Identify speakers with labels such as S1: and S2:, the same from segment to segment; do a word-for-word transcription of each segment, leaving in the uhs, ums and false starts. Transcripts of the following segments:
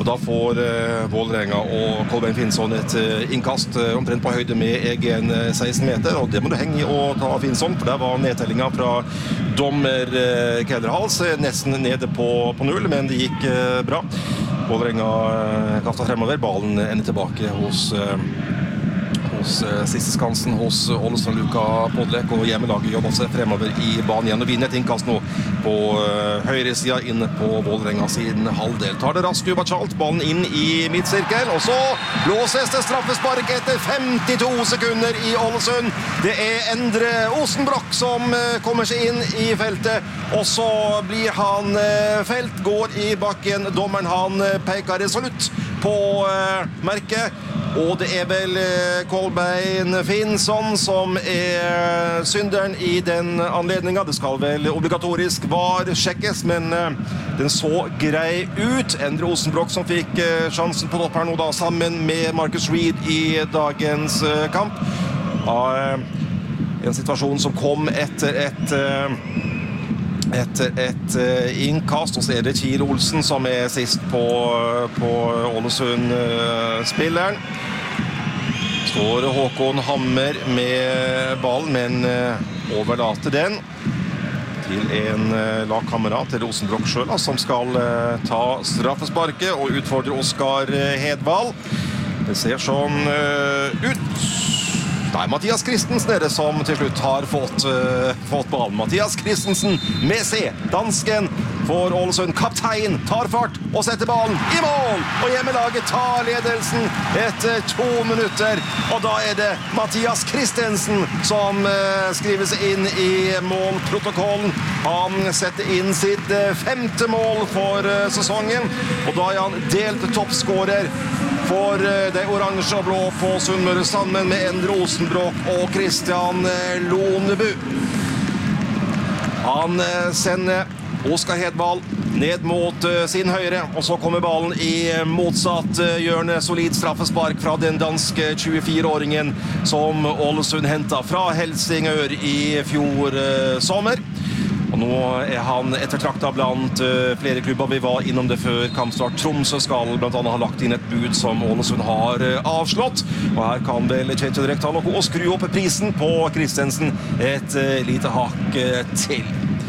S1: Og da får uh, Vålerenga og Kolbein Finnsson et uh, innkast uh, omtrent på høyde med egen uh, seksten meter, og det må du henge i og ta Finnsson, for der var nedtellinga fra dommer uh, Kederhals uh, nesten nede på, på null, men det gikk uh, bra. Vålerenga uh, kastet fremover, ballen ender tilbake hos uh, hos uh, siste skansen hos uh, Ålesund Luka Podlek, og hjemmelaget jobber seg fremover i banen igjen og vinner et innkast nå på uh, høyre siden inne på Vålerenga sin halvdel. Tar det raskt ubachalt, ballen inn i midtsirkel, og så blåses det straffespark etter femtito sekunder i Ålesund. Det er Endre Osenbrokk som uh, kommer seg inn i feltet, og så blir han uh, felt, går i bakken. Dommeren han uh, peker resolutt på uh, merket, og det er vel uh, Kolbein Finnsson som er synderen i den anledningen. Det skal vel obligatorisk var sjekkes, men uh, den så grei ut. Endre Osenbrokk som fikk uh, sjansen på topp her nå da, sammen med Marcus Reed i dagens uh, kamp. Uh, en situasjon som kom etter et uh, etter et uh, innkast, og så er det Kiel Olsen som er sist på, på Ålesund-spilleren. Står Håkon Hammer med ballen, men uh, overlater den til en uh, lagkamerat til Osenbrokk selv, som skal uh, ta straffesparket og utfordre Oskar Hedvald. Det ser sånn uh, ut. Det er Mathias Christensen dere som til slutt har fått, uh, fått ballen. Mathias Christensen med C, dansken for Ålesund. Kaptein tar fart og setter ballen i mål! Og hjemmelaget tar ledelsen etter to minutter. Og da er det Mathias Christensen som uh, skriver seg inn i målprotokollen. Han setter inn sitt uh, femte mål for uh, sesongen. Og da er han delt toppskårer for de oransje og blå på Sunnmøre sammen med Endre Osenbrokk og Christian Lonebu. Han sender Oskar Hedvald ned mot sin høyre, og så kommer ballen i motsatt hjørne. Solid straffespark fra den danske tjuefire-åringen som Ålesund hentet fra Helsingør i fjor sommer. Og nå er han ettertraktet blant uh, flere klubber. Vi var innom det før kampstart. Tromsø skal blant annet ha lagt inn et bud som Ålesund har uh, avslått. Og her kan vel Kjetil Rekdal og å skru opp prisen på Christensen et uh, lite hakk uh, til.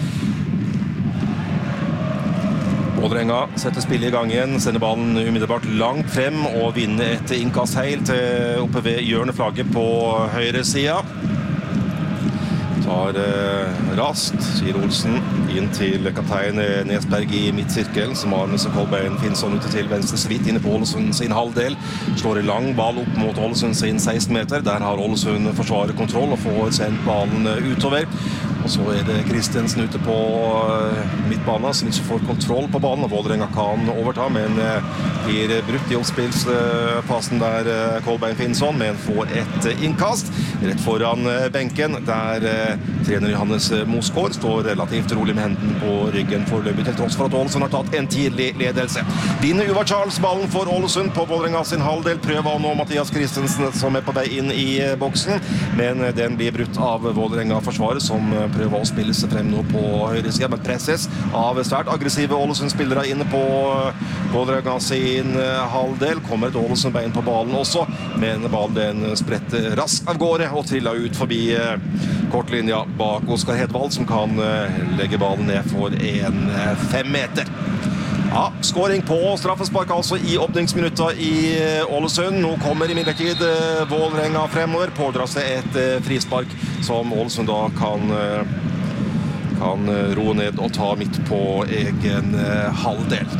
S1: Vålerenga setter spillet i gang igjen, sender ballen umiddelbart langt frem og vinner et innkast helt uh, oppe ved hjørneflagget på høyre siden. Tar eh, raskt Kiel Olsen inn til kaptein Nesberg i midtsirkelen, som har med seg Kolbein Finnsson ute til venstre, så vidt inne på Ålesund sin halvdel. Slår en lang ball opp mot Ålesund sin seksten meter. Der har Ålesund forsvaret kontroll og får sendt ballen utover. Og så er det Christensen ute på midtbanen, som ikke får kontroll på banen, og Vålerenga kan overta, men blir brutt i oppspillsfasen der Kolbein Finnsson, men får et innkast rett foran benken, der trener Johannes Mosgaard står relativt rolig med hendene på ryggen foreløpig, til tross for at Ålesund har tatt en tidlig ledelse. Vinner Uvar Charles ballen for Ålesund på Vålerenga sin halvdel, prøver nå Mathias Christensen som er på vei inn i boksen, men den blir brutt av Vålerenga-forsvaret, som prøver å spille seg frem nå på høyre siden, men presses av svært aggressive Ålesund-spillere inne på Vålerenga sin halvdel. Kommer et Ålesund-bein på ballen også, men ballen den spretter raskt av gårde og triller ut forbi kortlinja bak Oskar Hedvald, som kan legge ballen ned for en fem meter. Ja, skåring på straffespark altså i åpningsminuttet i Ålesund. Nå kommer imidlertid Vålerenga fremover, pådrar seg et frispark som Ålesund da kan, kan roe ned og ta midt på egen halvdel.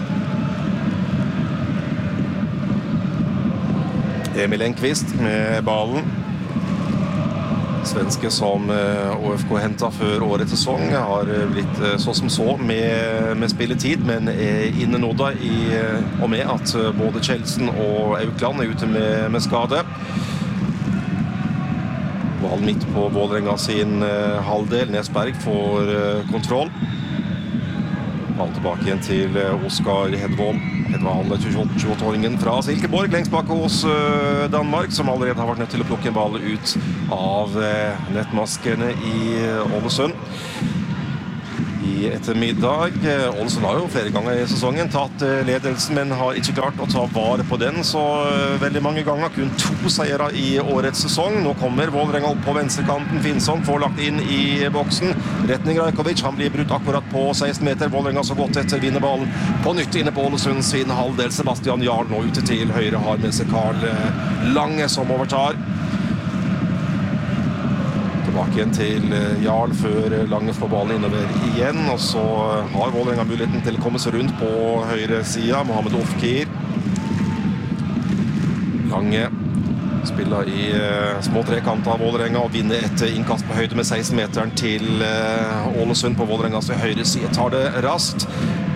S1: Emil Enqvist med ballen. Svenske som Å F K hentet før årets sesong, har blitt så som så med, med spilletid, men er inne nå da i og med at både Kjeldsen og Aukland er ute med, med skade. Ballen midt på Vålerenga sin halvdel. Nesberg får kontroll. Ballen tilbake igjen til Oskar Hedvald. Hedvald, tjueåtte-åringen fra Silkeborg, lengst bak hos Danmark, som allerede har vært nødt til å plukke en ball ut av nettmaskene i Ålesund. i ettermiddag. Ålesund har jo flere ganger i sesongen tatt ledelsen, men har ikke klart å ta vare på den så veldig mange ganger. Kun to seire i årets sesong. Nå kommer Vålerenga opp på venstrekanten. Finnsson får lagt inn i boksen. Retning Rajkovic, han blir brutt akkurat på seksten meter. Vålerenga så godt etter vinnerballen på nytt inne på Ålesund sin halvdel. Sebastian Jarl nå ute til høyre, har med seg Karl Lange som overtar. Tilbake igjen til Jarl før Lange får ballen innover igjen, og så har Vålerenga muligheten til å komme seg rundt på høyre sida. Mohamed Ofkir. Lange spiller i uh, små trekant av Vålerenga og vinner et innkast på høyde med seksten meteren til uh, Ålesund på Vålerengas høyre side. Tar det raskt.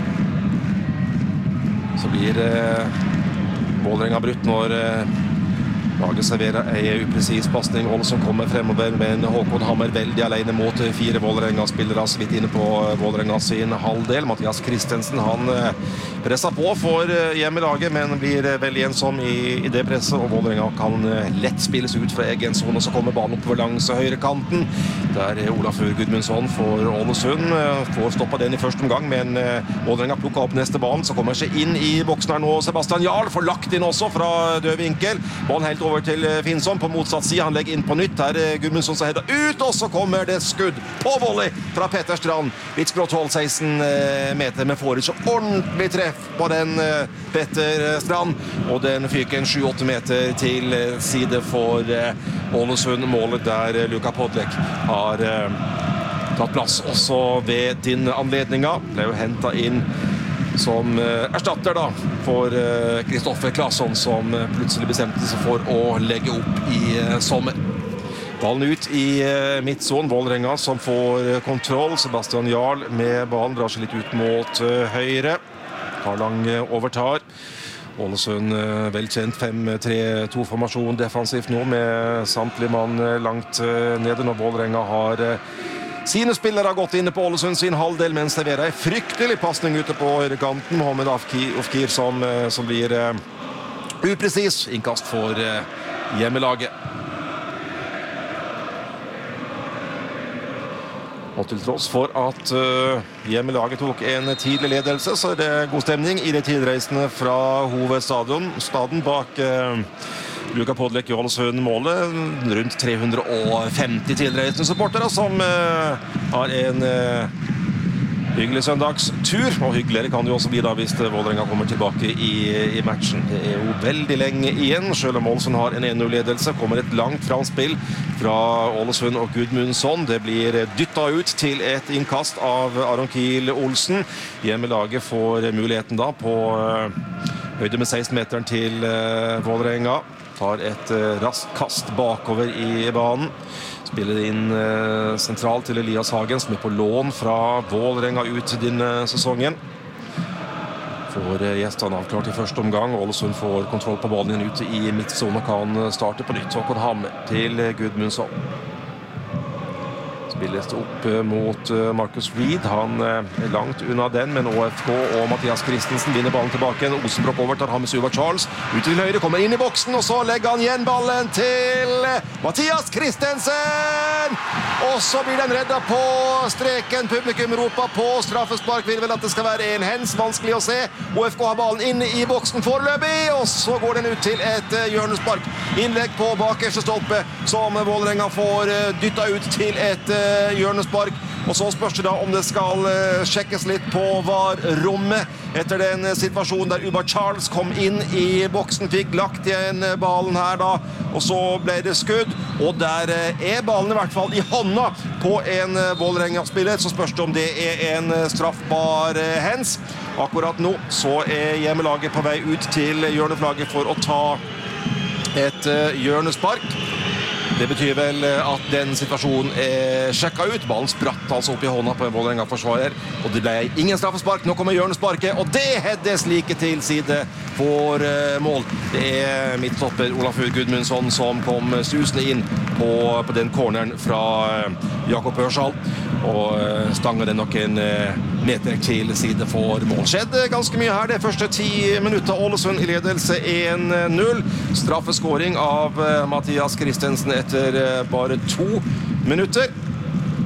S1: Så blir uh, Vålerenga brutt når uh, laget serverer en upresis passning. Ålesund kommer fremover, men Håkon Hammer veldig alene mot fire Vålerenga-spillere så vidt inne på Vålerenga sin halvdel. Mathias Christensen, han presser på for hjemmelaget, men blir veldig ensom i, i det presset, og Vålerenga kan lett spilles ut fra egen zone, og så kommer ballen oppover langs høyre kanten. Der er Olafur Gudmundsson for Ålesund. Får stoppa den i første omgang, men Vålerenga plukker opp neste ballen, så kommer seg inn i boksen her nå. Sebastian Jarl får lagt inn også fra død vinkel. Ballen helt over til Finnsson på motsatt side. Han legger inn på nytt. Her er Gudmundsson som header ut, og så kommer det skudd på volley fra Petter Strand. Litt skrått tolv seksten meter, men får ikke ordentlig treff på den Petter Strand. Og den fyker en sju åtte meter til side for Ålesund. Målet der Luka Podlek har tatt plass også ved din anledninga. Ble jo hentet inn som erstatter da for Kristoffer Claesson, som plutselig bestemte seg for å legge opp i sommer. Ballen ut i midtzone. Vålerenga som får kontroll. Sebastian Jarl med ballen drar seg litt ut mot høyre. Karl Lange overtar. Ålesund velkjent fem tre to formasjon defensivt nå, med samtlige mann langt nede når Vålerenga har sine spillere har gått inne på Ålesund sin halvdel, men serverer en fryktelig passning ute på høyrekanten. Mohamed Ofkir som, som blir uh, upresis. Innkast for uh, hjemmelaget. Og til tross for at uh, hjemmelaget tok en tidlig ledelse, så er det god stemning i de tilreisende fra hovedstadion. Staden bak uh, Luka Podlek i Ålesund målet. Rundt tre hundre og femti tilreisende supportere som uh, har en uh, hyggelig søndagstur. Og hyggeligere kan det jo også bli da hvis Vålerenga kommer tilbake i, i matchen. Det er jo veldig lenge igjen, selv om Ålesund har en en null-ledelse. Kommer et langt framspill fra Ålesund og Gudmundsson. Det blir dyttet ut til et innkast av Aron Kiel Olsen. Hjemmelaget får muligheten da på uh, høyde med seksten meteren til uh, Vålerenga. Tar et uh, raskt kast bakover i banen. Spiller inn uh, sentralt til Elias Hagen, som er på lån fra Vålerenga ut denne sesongen. Får uh, gjestene avklart i første omgang. Ålesund får kontroll på ballen igjen ute i midtzone og kan starte på nytt. Håkon Hammer til Gudmundsson. Spilles opp mot Marcus Reed. Han er langt unna den, men Å F K og Mathias Christensen vinner ballen tilbake. Osenbrokk overtar Hames Uva Charles. Ut til høyre, kommer inn i boksen, og så legger han igjen ballen til Mathias Christensen! Og så blir den reddet på streken. Publikum roper på straffespark. Vil vel at det skal være en hens. Vanskelig å se. Å F K har ballen inne i boksen foreløpig, og så går den ut til et hjørnespark. Innlegg på bakerste stolpe, som Vålerenga får dyttet ut til et hjørnespark. Og så spørs det da om det skal sjekkes litt på var-rommet etter den situasjonen der Uba Charles kom inn i boksen, fikk lagt igjen ballen her da, og så ble det skudd, og der er ballen i hvert fall i hånda på en Vålerenga-spiller. Så spørs det om det er en straffbar hens. Akkurat nå så er hjemmelaget på vei ut til hjørneflagget for å ta et hjørnespark. Det betyr vel at den situasjonen er sjekket ut. Ballen spratt altså opp i hånda på en Vålerenga-forsvarer, og det ble ingen straffespark. Nå kommer hjørnesparket, og det heddes like til side for mål. Det er midtstopper Olafur Gudmundsson som kom susende inn på, på den corneren fra Jakob Ørshall, og stanger den nok en meter til side for mål. Skjedde ganske mye her det første ti minutter. Ålesund i ledelse en null. Straffeskåring av Mathias Christensen etter bare to minutter.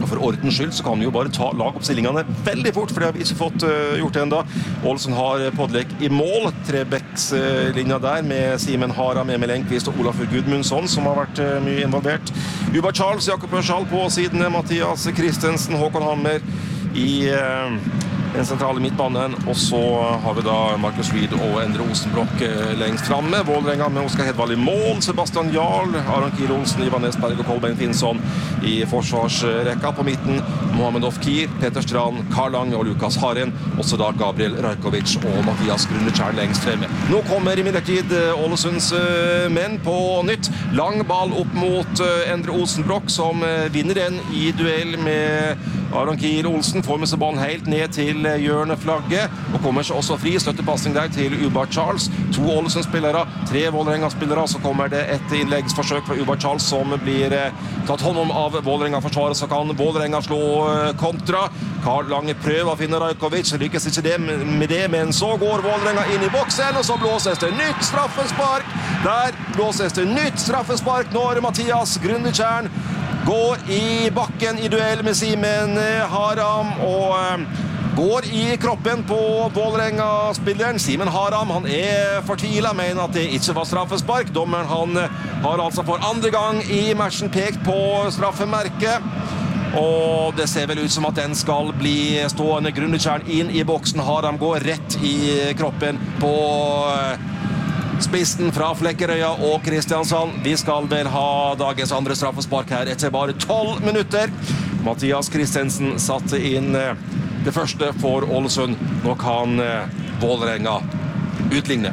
S1: for ordens skyld så kan vi jo bare ta lagoppstillingene veldig fort, for det har vi ikke fått uh, gjort det enda. Ålesund har Podlek i mål, Trebecks-linja uh, der med Simen Haram, Emil Enqvist og Olafur Gudmundsson som har vært uh, mye involvert. Uba Charles, Jakob Ørshall på sidene, Mathias Christensen, Håkon Hammer i uh, den sentrale midtbanen, og så har vi da Markus Reed og Endre Osenbrokk lengst framme. Vålerenga med Oskar Hedvald i mål, Sebastian Jarl, Aron Kiel Olsen, Ivan Esberg og Kolbein Finnsson i forsvarsrekka på midten. Mohamed Ofkir, Peter Strand, Karl Lange og Lukas Haren, også da Gabriel Rajkovic og Mathias Grundetjern lengst fremme. Nå kommer imidlertid Ålesunds menn på nytt. Lang ball opp mot Endre Osenbrokk, som vinner den i duell med Aron Kiel Olsen, får med seg ballen helt ned til hjørneflagget, og kommer seg også fri. Støttepassing der til Uba Charles. To Ålesund-spillere, tre Vålerenga-spillere, så kommer det et innleggsforsøk fra Uba Charles som blir eh, tatt hånd om av Vålerenga-forsvaret, så kan Vålerenga slå eh, kontra. Karl Lange prøver å finne Rajkovic, lykkes ikke det med det, men så går Vålerenga inn i boksen, og så blåses det nytt straffespark. Der blåses det nytt straffespark når Mathias Grundetjern går i bakken i duell med Simen Haram, og går i kroppen på Vålerenga-spilleren. Simen Haram, han er fortvilet, mener at det ikke var straffespark. Dommeren han har altså for andre gang i matchen pekt på straffemerket. Og det ser vel ut som at den skal bli stående. Grundetjern inn i boksen. Haram går rett i kroppen på spissen fra Flekkerøya og Kristiansand. Vi skal vel ha dagens andre straffespark her etter bare tolv minutter. Mathias Christensen satte inn det første for Ålesund. Nå kan Vålerenga utligne.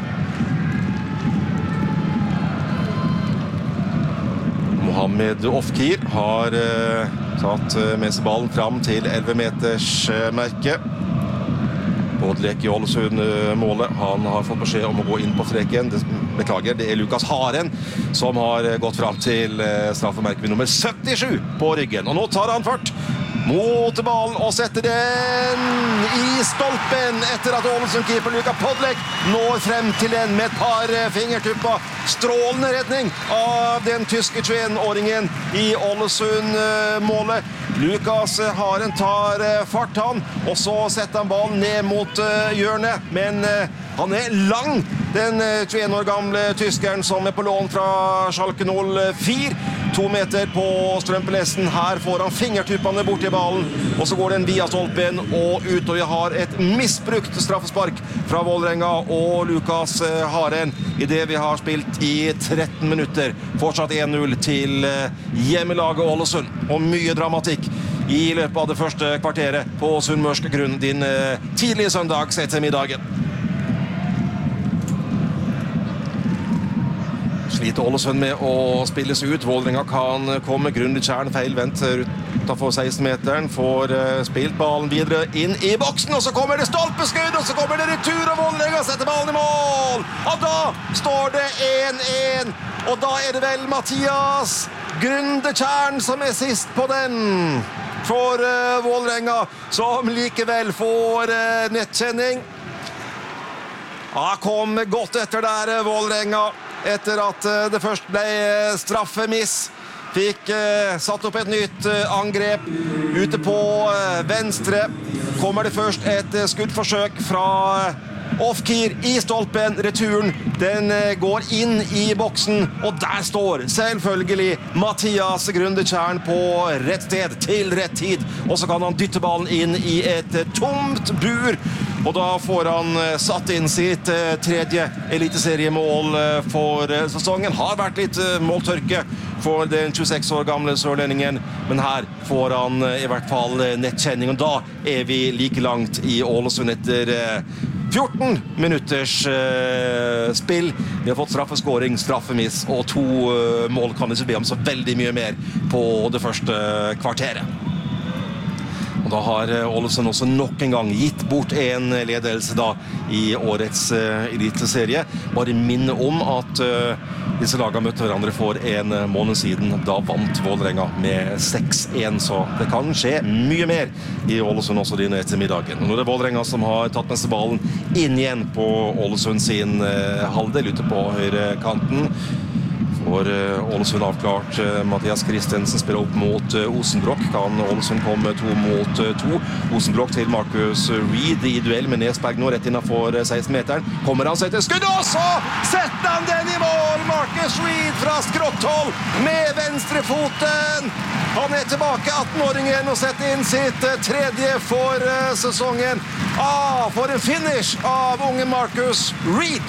S1: Mohamed Ofkir har uh, tatt med seg ballen fram til elleve meters merke. Podlek i Ålesund målet. Han har fått beskjed om å gå inn på streken. Beklager, det er Lukas Haren som har gått fram til straffemerket med nummer syttisju på ryggen. Og nå tar han fart mot ballen og setter den i stolpen etter at Ålesund-keeper Luka Podlek når frem til den med et par fingertupper. Strålende redning av den tyske tjueen-åringen i Ålesund-målet. Lukas Haren tar fart han, og så setter han ballen ned mot hjørnet, men han er lang, den tjueen år gamle tyskeren som er på lån fra Schalke null fire. To meter på strømpelesten. Her får han fingertuppene bort til ballen, og så går den via stolpen og ut, og vi har et misbrukt straffespark fra Vålerenga og Lukas Haren i det vi har spilt i tretten minutter. Fortsatt en null til hjemmelaget Ålesund, og mye dramatikk i løpet av det første kvarteret på sunnmørsk grunn din tidlige søndags ettermiddagen. Sliter Ålesund med å spilles ut. Vålerenga kan komme. Grundetjern feilvendt utenfor seksten-meteren. Får spilt ballen videre inn i boksen, og så kommer det stolpeskudd, og så kommer det retur, og Vålerenga setter ballen i mål! Og da står det en en, og da er det vel Mathias Grundetjern som er sist på den for uh, Vålerenga, som likevel får uh, nettkjenning. Ja, kom godt etter der, Vålerenga. Etter at det først ble straffemiss, fikk eh, satt opp et nytt eh, angrep ute på eh, venstre. Kommer det først et eh, skuddforsøk fra eh, Ofkir i stolpen. Returen, den eh, går inn i boksen, og der står selvfølgelig Mathias Grundetjern på rett sted til rett tid. Og så kan han dytte ballen inn i et eh, tomt bur. Og da får han satt inn sitt tredje eliteseriemål for sesongen. Har vært litt måltørke for den tjueseks år gamle sørlendingen, men her får han i hvert fall nettkjenning. Og da er vi like langt i Ålesund etter fjorten minutters spill. Vi har fått straffeskåring, straffemiss og to mål. Kan ikke be om så veldig mye mer på det første kvarteret. Og da har Ålesund også nok en gang gitt bort en ledelse da i årets uh, eliteserie. Bare minne om at uh, disse lagene møtte hverandre for en måned siden. Da vant Vålerenga med seks en, så det kan skje mye mer i Ålesund også denne ettermiddagen. Og nå er det Vålerenga som har tatt med seg ballen inn igjen på Ålesund sin uh, halvdel ute på høyre kanten. For Ålesund avklart. Mathias Christensen spiller opp mot Osenbrokk. Kan Ålesund komme to mot to. Osenbrokk til Marcus Reed i duell med Nesberg nå rett innenfor seksten-meteren. Kommer han setter skudd, og så setter han den i mål! Marcus Reed fra skrotthold med venstrefoten. Han er tilbake, atten-åringen, og setter inn sitt tredje for sesongen. Ah, for en finish av unge Marcus Reed!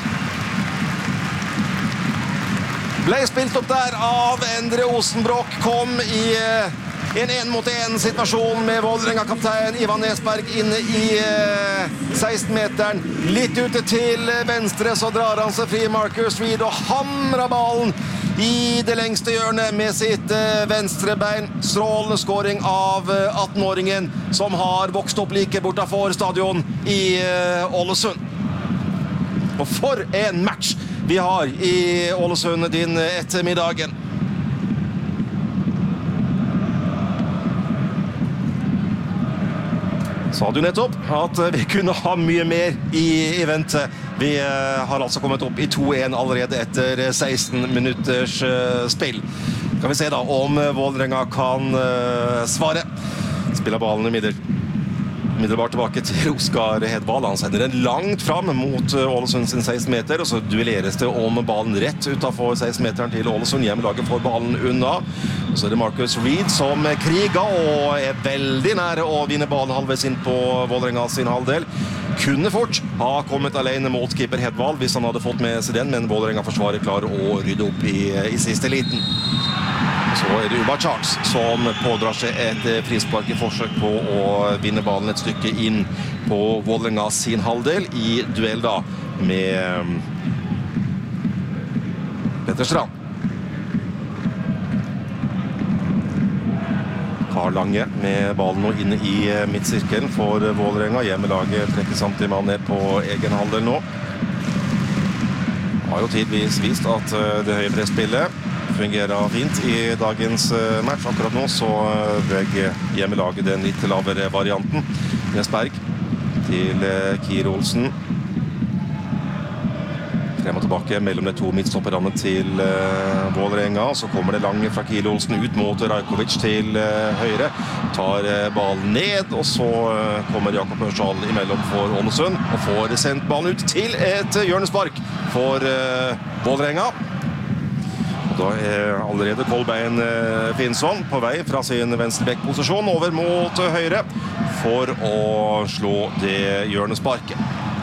S1: Ble spilt opp der av Endre Osenbrokk, kom i en en mot en situasjon med Vålerenga-kaptein Ivan Nesberg inne i seksten-meteren. Litt ute til venstre, så drar han seg fri Marcus Reed og hamrer ballen i det lengste hjørnet med sitt venstre bein. Strålende scoring av atten-åringen som har vokst opp like bortafor stadion i Ålesund. Og for en match vi har i Ålesund din ettermiddagen. Sa du nettopp at vi kunne ha mye mer i eventet. Vi har altså kommet opp i to en allerede etter seksten minutters spill. Kan vi se da om Vålerenga kan svare. Spiller ballen i midler. Middelbart tilbake til Oskar Hedvald. Han sender den langt fram mot Ålesund sin seksten meter, og så duelleres det om ballen rett utenfor seksten-meteren til Ålesund. Hjemmelaget får ballen unna. Og så er det Marcus Reed som kriger og er veldig nære å vinne ballen halvveis inn på Vålerenga sin halvdel. Kunne fort ha kommet alene mot keeper Hedvald hvis han hadde fått med seg den, men Vålerenga forsvarer klarer å rydde opp i, i siste liten. Så er det Uba Charles som pådrar seg et frispark i forsøk på å vinne ballen et stykke inn på Vålerenga sin halvdel i duell da med Petter Strand. Karl Lange med ballen nå inne i midtsirkelen for Vålerenga. Hjemmelaget trekker samtidig man ned på egen halvdel nå. Har jo tidvis vist at det høye presspillet fungerer fint i dagens match. Akkurat nå så velger hjemmelaget den litt lavere varianten. Nesberg til Kier Olsen. Frem og tilbake mellom de to midtstopperne til Vålerenga. Så kommer det lange fra Kier Olsen ut mot Rajkovic til høyre. Tar ballen ned, og så kommer Jakob Ørsal imellom for Ålesund og får sendt ballen ut til et hjørnespark for Vålerenga. Da er allerede Kolbein Finnsson på vei fra sin venstrebekkposisjon over mot høyre for å slå det hjørnesparket.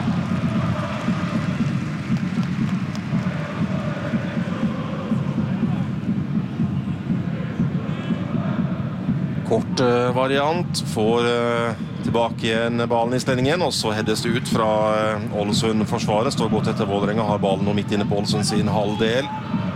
S1: Kort variant, får tilbake igjen ballen i stillingen, og så heades det ut fra Ålesund-forsvaret. Står godt etter Vålerenga, har ballen nå midt inne på Ålesund sin halvdel.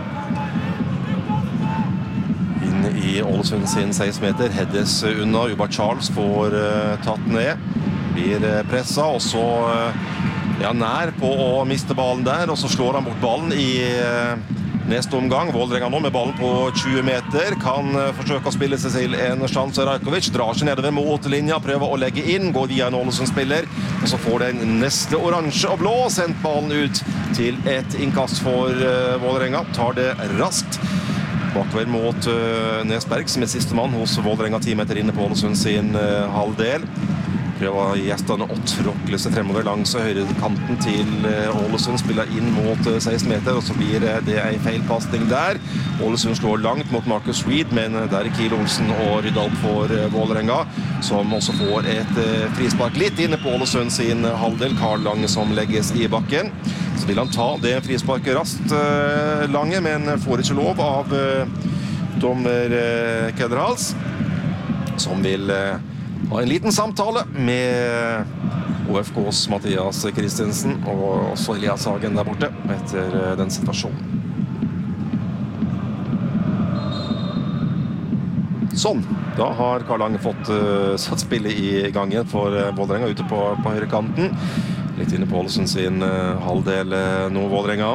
S1: I Ålesund sin seksten meter, heades unna. Uba Charles får uh, tatt ned, blir uh, presset, og så uh, ja, nær på å miste ballen der, og så slår han bort ballen i uh, neste omgang. Vålerenga nå med ballen på tjue meter, kan uh, forsøke å spille seg til en sjanse. Rajkovic drar seg nedover mot linja, prøver å legge inn, går via en Ålesund-spiller, og så får den neste oransje og blå, sendt ballen ut til et innkast for uh, Vålerenga, tar det raskt. Bakover mot uh, Nesberg, som er siste mann hos Vålerenga, ti meter inne på Ålesund sin uh, halvdel. Prøver gjestene å tråkle seg fremover langs høyre kanten til uh, Ålesund, spiller inn mot uh, seksten meter, og så blir uh, det en feilpassning der. Ålesund slår langt mot Marcus Reed, men uh, der er Kiel Olsen og rydder opp for uh, Vålerenga, som også får et uh, frispark litt inne på Ålesund sin uh, halvdel. Karl Lange som legges i bakken. Så vil han ta det frisparket raskt, uh, Lange, men får ikke lov av uh, dommer uh, Kederhals, som vil uh, ha en liten samtale med O F K's Mathias Christensen og også Elias Hagen der borte etter uh, den situasjonen. Sånn, da har Karl Lange fått uh, satt spillet i gangen for uh, Vålerenga ute på, på høyre kanten. Litt inne på Ålesund sin uh, halvdel uh, nå Vålerenga.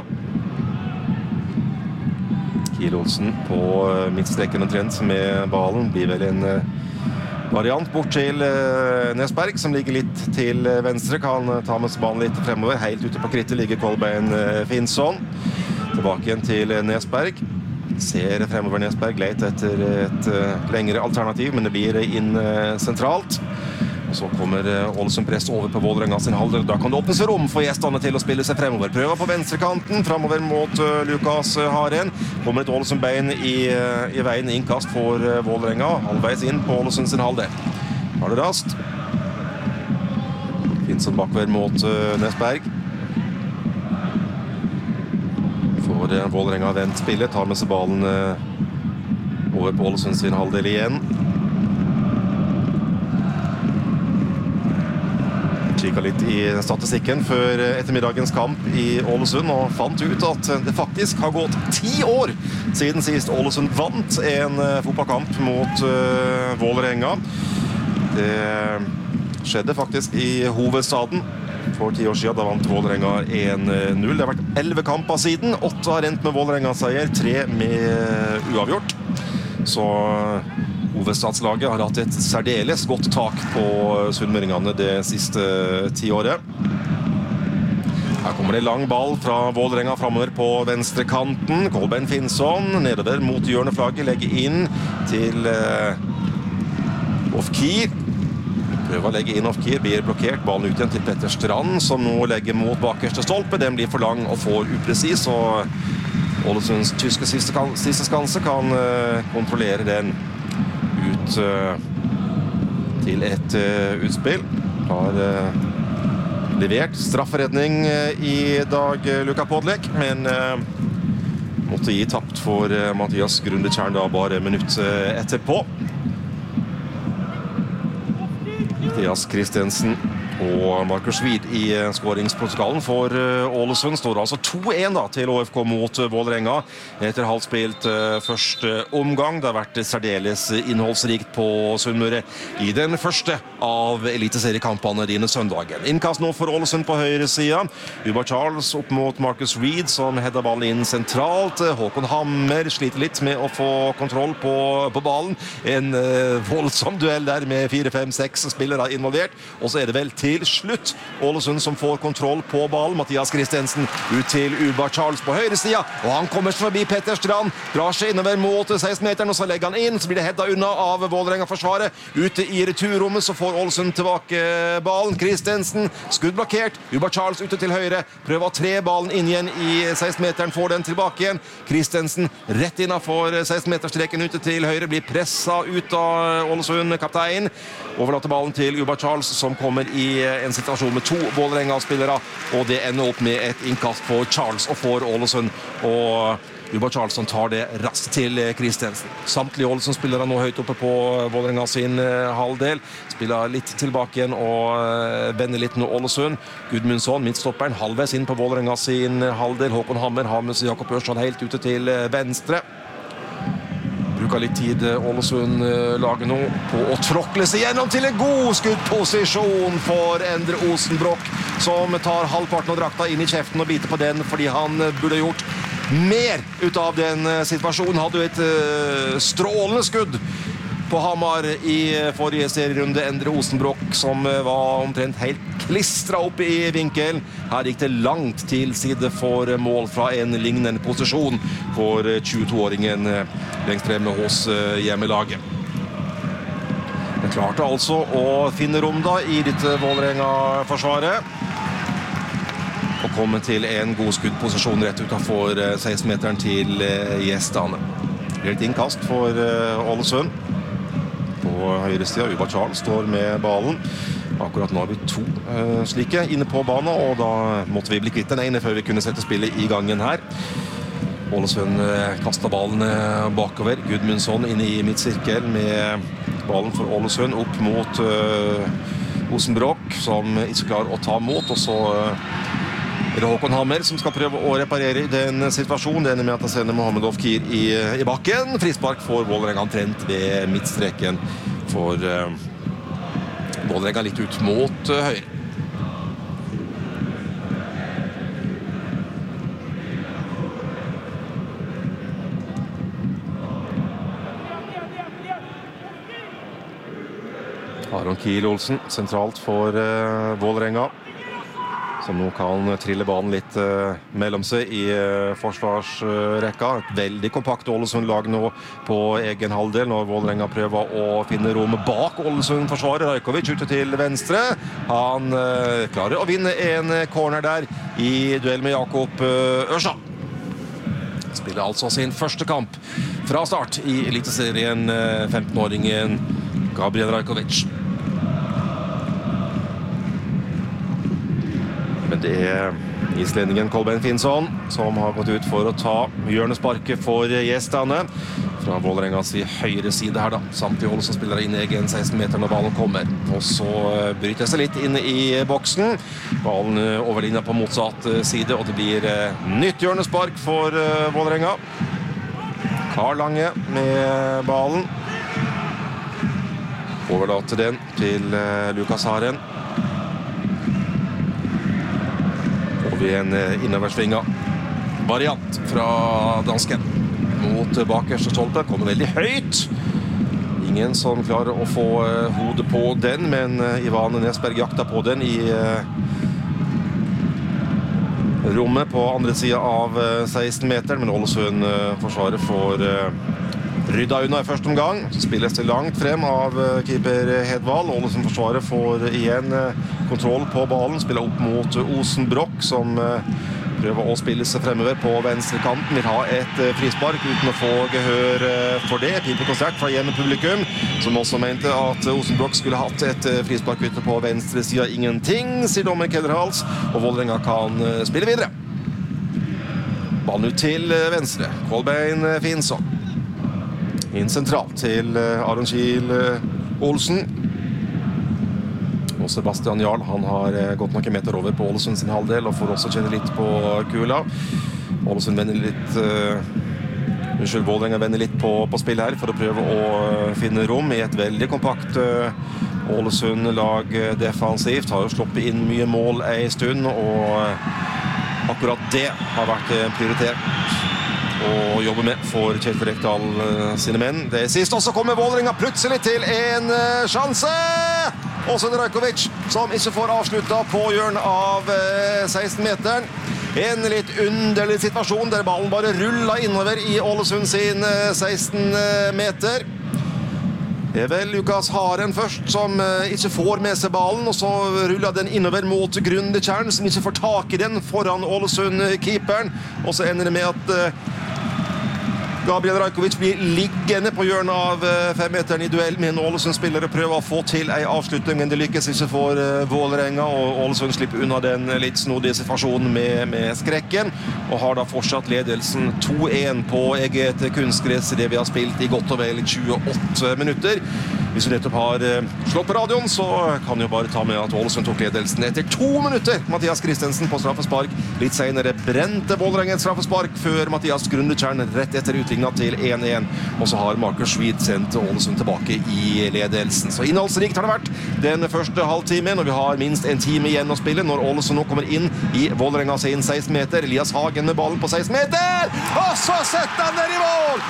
S1: Kiel Olsen på uh, midtstreken omtrent med ballen. Blir vel en uh, variant bort til uh, Nesberg, som ligger litt til uh, venstre. Kan uh, ta med ballen litt fremover. Helt ute på krittet ligger Kolbein uh, Finnsson. Tilbake igjen til uh, Nesberg. Ser fremover Nesberg, leit etter et uh, lengre alternativ, men det blir inn uh, sentralt. Og så kommer uh, Ålesund press over på Vålerenga sin halvdel. Da kan det åpnes rom for gjestene til å spille seg fremover. Prøver på venstrekanten, fremover mot uh, Lukas Haren. Kommer et Ålesund-bein i, uh, i veien, innkast for uh, Vålerenga. Halvveis inn på Ålesund sin halvdel. Har det rast. Finnsson bakover mot uh, Nesberg. Får uh, Vålerenga vendt spillet, tar med seg ballen uh, over på Ålesund sin halvdel igjen. Kikket litt i statistikken før ettermiddagens kamp i Ålesund og fant ut at det faktisk har gått ti år siden sist Ålesund vant en uh, fotballkamp mot uh, Vålerenga. Det skjedde faktisk i hovedstaden. For ti år siden, da vant Vålerenga en null. Det har vært elleve kamper siden. åtte har endt med Vålerenga-seier, tre med uavgjort. Så hovedstadslaget har hatt et særdeles godt tak på sunnmøringene det siste tiåret. Her kommer det lang ball fra Vålerenga fremover på venstre kanten. Kolbein Finnsson nedover mot hjørneflagget, legger inn til uh, Ofkir. Prøver å legge inn Ofkir, blir blokkert. Ballen ut igjen til Petter Strand, som nå legger mot bakerste stolpe. Den blir for lang og for upresis, og Ålesunds tyske siste, kan, siste skanse kan uh, kontrollere den ut uh, til et uh, utspill. Har uh, levert strafferedning uh, i dag, uh, Luka Podlek, men uh, måtte gi tapt for uh, Mathias Grunde Tjern da bare minutt uh, etterpå. Mathias Kristensen og Markus Wied i skåringsprotokollen for Ålesund. Står altså to én da til Å F K mot Vålerenga etter halvt spilt første omgang. Det har vært særdeles innholdsrikt på Sunnmøre i den første av eliteseriekampene dine søndagen. Innkast nå for Ålesund på høyre siden. Ubar Charles opp mot Markus Wied, som hedder ballen inn sentralt. Håkon Hammer sliter litt med å få kontroll på, på ballen. En uh, voldsom duell der med fire, fem, seks spillere involvert. Og så er det vel til slutt Ålesund som får kontroll på ballen. Mathias Kristensen ut til Ubar Charles på høyre siden, og han kommer forbi Petter Strand, drar seg innover mot seksten-meteren, og så legger han inn, så blir det hedda unna av Vålerenga-forsvaret. Ute i returrommet så får Ålesund tilbake ballen. Kristensen, skudd blokkert. Ubar Charles ute til høyre, prøver å tre ballen inn igjen i seksten-meteren, får den tilbake igjen. Kristensen rett innenfor seksten-meterstreken ute til høyre, blir presset ut av Ålesund, kaptein. Overlater ballen til Ubar Charles, som kommer i en situasjon med to Vålerenga-spillere, og det ender opp med et innkast for Charles og for Ålesund, og Ubar Charles som tar det raskt til Kristensen. Samtlige Ålesund-spillere nå høyt oppe på Vålerenga sin halvdel, spiller litt tilbake igjen og vender litt nå Ålesund. Gudmundsson, midtstopperen, halvveis inn på Vålerenga sin halvdel. Håkon Hammer har med seg Jakob Ørstad helt ute til venstre. Bruker litt tid Ålesund lager nå på å tråkle seg gjennom til en god skuddposisjon for Endre Osenbrokk, som tar halvparten av drakta inn i kjeften og biter på den fordi han burde gjort mer ut av den situasjonen. Hadde jo et uh, strålende skudd på Hamar i forrige serierunde. Endre Osenbrokk som var omtrent helt klistret opp i vinkel. Her gikk det langt til side for mål fra en lignende posisjon for tjueto-åringen lengst fremme hos hjemmelaget. Den klarte altså å finne rom da i ditt Vålerenga-forsvaret og komme til en god skuddposisjon rett utenfor seksten-meteren til gjestene. Det er et innkast for Ålesund. På høyre siden, Ubar Charles står med ballen. Akkurat nå har vi to uh, slike inne på banen, og da måtte vi bli kvitt den ene før vi kunne sette spillet i gangen her. Ålesund uh, kastet ballen uh, bakover. Gudmundsson inne i midtsirkel med ballen for Ålesund opp mot uh, Osenbrokk, som ikke klarer å ta mot, og så uh, er det Håkon Hammer som skal prøve å reparere den situasjonen. Det ender med at han sender Mohammed Ofkir i, i bakken. Frispark for Vålerenga omtrent ved midtstreken for uh, Vålerenga litt ut mot uh, høyre. Aron Kiel Olsen sentralt for uh, Vålerenga. som nå kan trille banen litt uh, mellom seg i uh, forsvarsrekka. Et veldig kompakt Ålesund-lag nå på egen halvdel, når Vålerenga prøver å finne rom bak Ålesund-forsvaret. Rajkovic ute til venstre. Han uh, klarer å vinne en corner der i duell med Jakob uh, Ørsa. Spiller altså sin første kamp fra start i eliteserien, uh, femten-åringen Gabriel Rajkovic. Men det er islendingen Kolbein Finnsson som har gått ut for å ta hjørnesparket for gjestene. Fra Vålerengas høyre side her da. Samtidig Ålesund spiller inn egen seksten meter når ballen kommer. Og så bryter seg litt inn i boksen. Ballen over linja på motsatt side, og det blir nytt hjørnespark for Vålerenga. Karl Lange med ballen. Overlater den til Lukas Haren. Og vi en innoversvinga variant fra dansken mot bakerste stolpe. Kommer veldig høyt. Ingen som klarer å få hodet på den, men Ivan Nesberg jakta på den i rommet på andre siden av seksten meter, men Ålesund forsvaret får rydda unna i første omgang. Spilles det langt frem av keeper Hedvald. Ålesund forsvaret får igjen kontroll på ballen. Spiller opp mot Osen Brock, som prøver å spille seg fremover på venstre kanten. Vil ha et frispark uten å få gehør for det. Pipekonsert fra hjemmepublikum, som også mente at Osen Brock skulle hatt et frispark ute på venstre siden. Ingenting, sier dommer Kellerhals, og Vålerenga kan spille videre. Ballen ut til venstre. Kolbein Finnsson. Inn sentralt til Aron Kiel Olsen. Og Sebastian Jarl, han har gått noen meter over på Ålesund sin halvdel, og får også kjenne litt på kula. Ålesund vender litt, uh, unnskyld, Vålerenga vender litt på, på spill her, for å prøve å finne rom i et veldig kompakt uh, Ålesund-lag defensivt. Har jo sloppet inn mye mål en stund, og uh, akkurat det har vært prioritert og jobbe med for Kjetil Rekdal sine menn. Det er sist, og så kommer Vålerenga plutselig til en sjanse! Og så er det Rajkovic som ikke får avsluttet på hjørnet av seksten meteren. En litt underlig situasjon der ballen bare rullet innover i Ålesund sin seksten meter. Det er vel Lukas Haren først som ikke får med seg ballen, og så ruller den innover mot Grundekjern, som ikke får tak i den foran Ålesund-keeperen. Og så ender det med at Gabriel Rajkovic blir liggende på hjørnet av femmeteren i duell med en Ålesund-spiller og prøver å få til en avslutning, men det lykkes ikke for Vålerenga, og Ålesund slipper unna den litt snodige situasjonen med, med skrekken, og har da fortsatt ledelsen to en på eget kunstgress i det vi har spilt i godt og vel tjueåtte minutter. Hvis du nettopp har slått på radioen, så kan du jo bare ta med at Ålesund tok ledelsen etter to minutter. Mathias Christensen på straffespark. Litt senere brente Vålerenga et straffespark før Mathias Grundekjern rett etter utligna til en en. Og så har Markus Schwid sendt Ålesund tilbake i ledelsen. Så innholdsrikt har det vært den første halvtimen, og vi har minst en time igjen å spille når Ålesund nå kommer inn i Vålerenga sin seksten meter. Elias Hagen med ballen på seksten meter, og så setter han den i mål!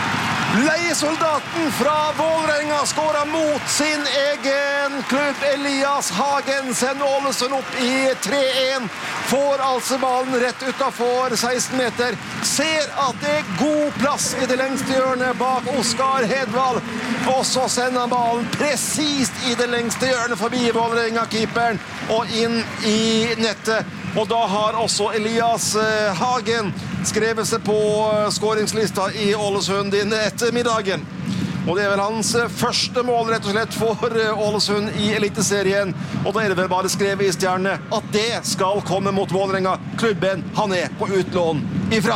S1: Leiesoldaten fra Vålerenga skårer mot sin egen klubb. Elias Hagen sender Ålesund opp i tre en. Får altså ballen rett utenfor seksten meter. Ser at det er god plass i det lengste hjørnet bak Oskar Hedvald. Og så sender han ballen presist i det lengste hjørnet forbi Vålerenga-keeperen og inn i nettet. Og da har også Elias Hagen skrevet seg på skåringslista i Ålesund denne ettermiddagen. Og det er vel hans første mål rett og slett for Ålesund i eliteserien. Og da er det vel bare skrevet i stjerne at det skal komme mot Vålerenga, klubben han er på utlån ifra.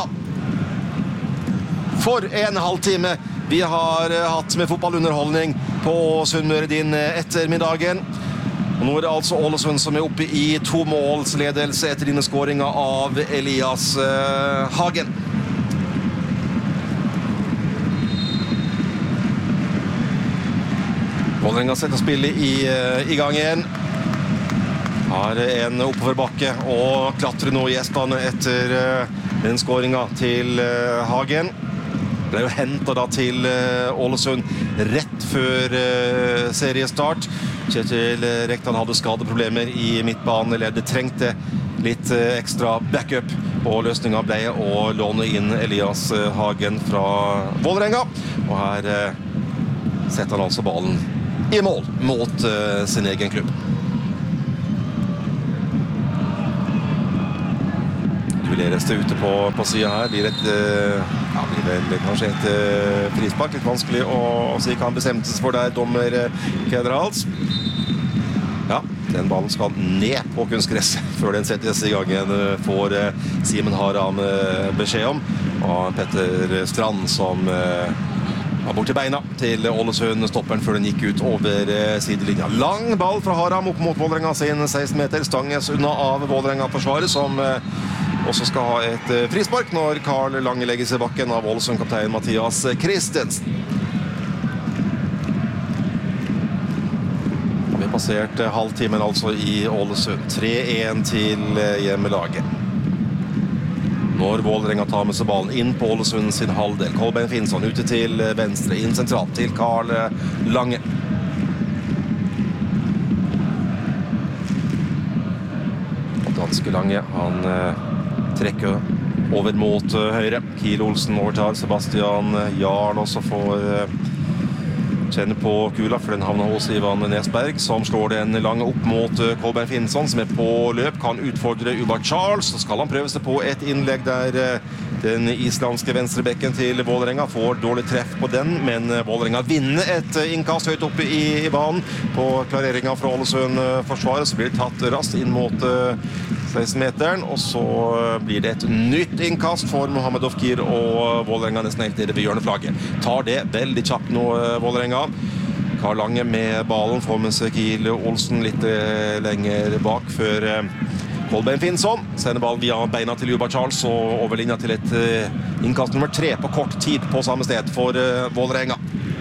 S1: For en halvtime vi har hatt med fotballunderholdning på Sunnmøre din ettermiddagen. Og nå er det altså Ålesund som er oppe i to måls ledelse etter denne skåringen av Elias eh, Hagen. Vålerenga setter spillet i, i gang igjen. Har en oppoverbakke og klatrer nå gjestene etter eh, den skåringen til eh, Hagen. Det er jo hentet da til eh, Ålesund rett før eh, seriestart. Kjetil Rekdal hadde skadeproblemer i midtbaneleddet, trengte litt ekstra backup, og løsningen ble å låne inn Elias Hagen fra Vålerenga, og her setter han altså ballen i mål mot sin egen klubb. Duelleres det ute på, på siden her, blir et, ja, blir vel kanskje et frispark, litt vanskelig å, å si hva han bestemte seg for der, dommer Kederhals. Ja, den ballen skal ned på kunstgresset før den settes i gangen, får Simen Haram beskjed om, og Petter Strand som var bort til beina til Ålesund, stopperen før den gikk ut over sidelinja. Lang ball fra Haram opp mot Vålerenga sin seksten meter, stanges unna av Vålerenga-forsvaret som også skal ha et frispark når Karl Lange legges i bakken av Ålesund-kaptein Mathias Christensen. Vi har passert halvtimen altså i Ålesund. tre én til hjemmelaget. Når Vålerenga tar med seg ballen inn på Ålesund sin halvdel. Kolbein Finnsson ute til venstre, inn sentralt til Karl Lange. Danske Lange, han trekker over mot høyre. Kiel Olsen overtar, Sebastian Jarl også får kjenne på kula, for den havner hos Ivan Nesberg, som slår den Lange opp mot Kolbein Finnsson, som er på løp, kan utfordre Ubar Charles, så skal han prøve seg på et innlegg der den islandske venstrebekken til Vålerenga får dårlig treff på den, men Vålerenga vinner et innkast høyt oppe i, i banen på klareringen fra Ålesund-forsvaret, så blir det tatt raskt inn mot seksten-meteren, og så blir det et nytt innkast for Mohamed Ofkir og Vålerenga nesten helt nede ved hjørneflagget. Tar det veldig kjapt nå, Vålerenga. Karl Lange med ballen får med seg Kiel Olsen litt lenger bak før Kolbein Finnsson sender ballen via beina til Ubar Charles og over linja til et innkast nummer tre på kort tid på samme sted for Vålerenga.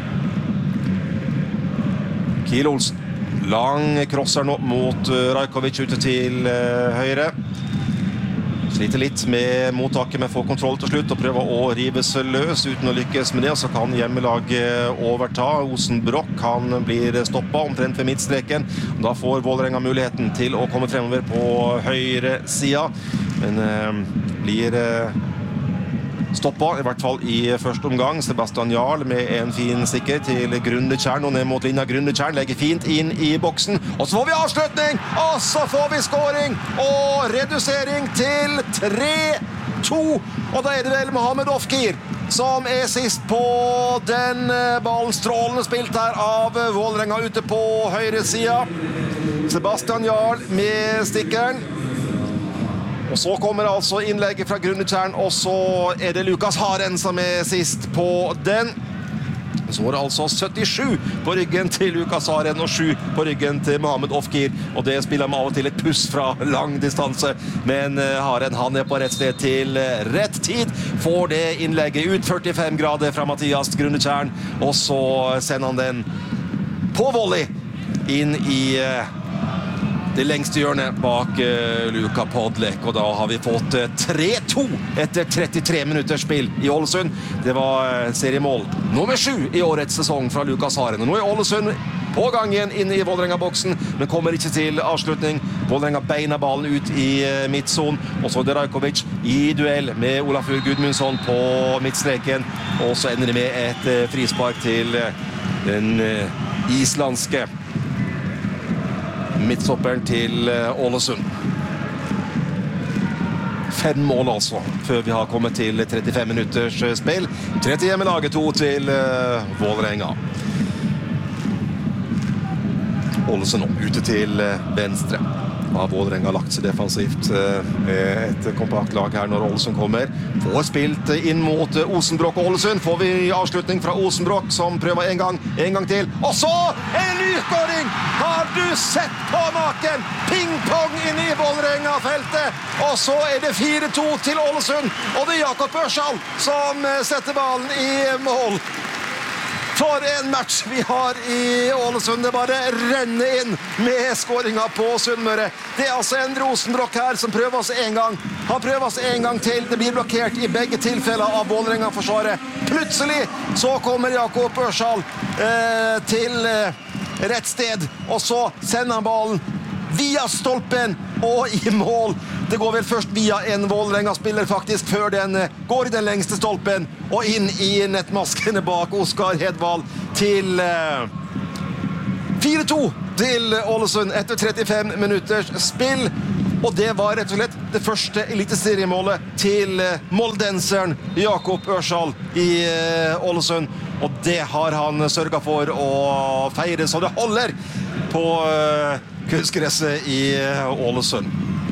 S1: Kiel Olsen. Lang crosser nå mot Rajkovic ute til høyre. Sliter litt med mottaket, men får kontroll til slutt og prøver å rives løs uten å lykkes med det. Så kan hjemmelaget overta. Osenbrokk, han blir stoppet omtrent ved midtstreken. Da får Vålerenga muligheten til å komme fremover på høyre siden. Men eh, blir eh, stoppet, i hvert fall i første omgang. Sebastian Jarl med en fin stikker til Grunde Tjern, og ned mot linja. Grunde Tjern legger fint inn i boksen, og så får vi avslutning, og så får vi scoring, og redusering til tre to, og da er det vel Mohamed Ofkir som er sist på den ballen. Strålende spilt her av Vålerenga ute på høyre siden. Sebastian Jarl med stikkeren. Og så kommer altså innlegget fra Grunde Tjern, og så er det Lukas Haren som er sist på den. Så var det altså syttisju på ryggen til Lukas Haren og sju på ryggen til Mohamed Ofkir. Og det spiller med av og til et puss fra lang distanse. Men Haren, han er på rett sted til rett tid. Får det innlegget ut førtifem grader fra Mathias Grunde Tjern. Og så sender han den på volley inn i det lengste hjørnet bak uh, Luka Podlek, og da har vi fått uh, tre to etter trettitre minutters spill i Ålesund. Det var uh, seriemål nummer sju i årets sesong fra Lukas Haren. Nå er Ålesund på gang igjen inn i Vålerenga-boksen, men kommer ikke til avslutning. Vålerenga beina ballen ut i uh, midtzon, og så er det Rajkovic i duell med Olafur Gudmundsson på midtstreken, og så ender det med et uh, frispark til uh, den uh, islandske midtstopperen til Ålesund. Fem mål altså, før vi har kommet til trettifem minutters spill. tretti hjemmelaget, to til Vålerenga. Ålesund opp, ute til venstre. Har Vålerenga lagt seg defensivt med et kompakt lag her når Ålesund kommer. Får spilt inn mot Osenbrokk og Ålesund. Får vi avslutning fra Osenbrokk som prøver en gang, en gang til. Og så en ny skåring! Har du sett på maken? Ping-pong inn i Vålerenga-feltet. Og så er det fire to til Ålesund. Og det er Jakob Børsal som setter ballen i mål. For en match vi har i Ålesund. Det bare renner inn med skåringa på Sunnmøre. Det er altså en Rosenbrokk her som prøver oss en gang. Han prøver oss en gang til. Det blir blokkert i begge tilfeller av Vålerenga-forsvaret. Plutselig så kommer Jakob Børsal eh, til eh, rett sted, og så sender han ballen via stolpen og i mål. Det går vel først via en Vålerenga-spiller faktisk, før den går i den lengste stolpen og inn i nettmaskene bak Oskar Hedvald til uh, fire to til Ålesund etter trettifem minutters spill. Og det var rett og slett det første eliteseriemålet til moldenseren Jakob Ørsal i Ålesund. Og det har han sørget for å feire så det holder på kunstgresset i Ålesund.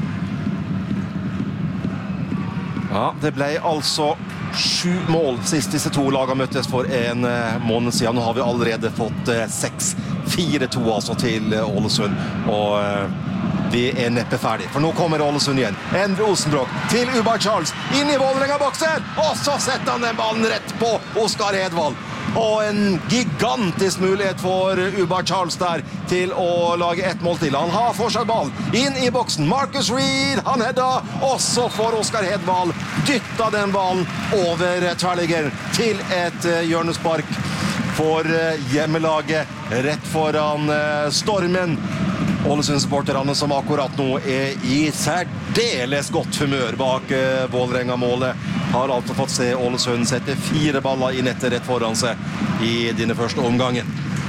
S1: Ja, det ble altså sju mål sist disse to lagene møttes for en måned siden. Nå har vi allerede fått seks. fire to altså til Ålesund. Og vi er neppe ferdig, for nå kommer Ålesund igjen. Endre Osenbrock til Ubar Charles, inn i Vålerenga-boksen, og så setter han den ballen rett på Oskar Hedvald. Og en gigantisk mulighet for Ubar Charles der til å lage ett mål til. Han har fortsatt ball inn i boksen. Marcus Reed, han hedda, og så får Oskar Hedvald dytta den ballen over tverrliggeren til et hjørnespark for hjemmelaget rett foran stormen. Ålesund-supporterne som akkurat nå er i særdeles godt humør bak uh, Vålerenga-målet, har altså fått se Ålesund sette fire baller i nettet rett foran seg i denne første omgangen.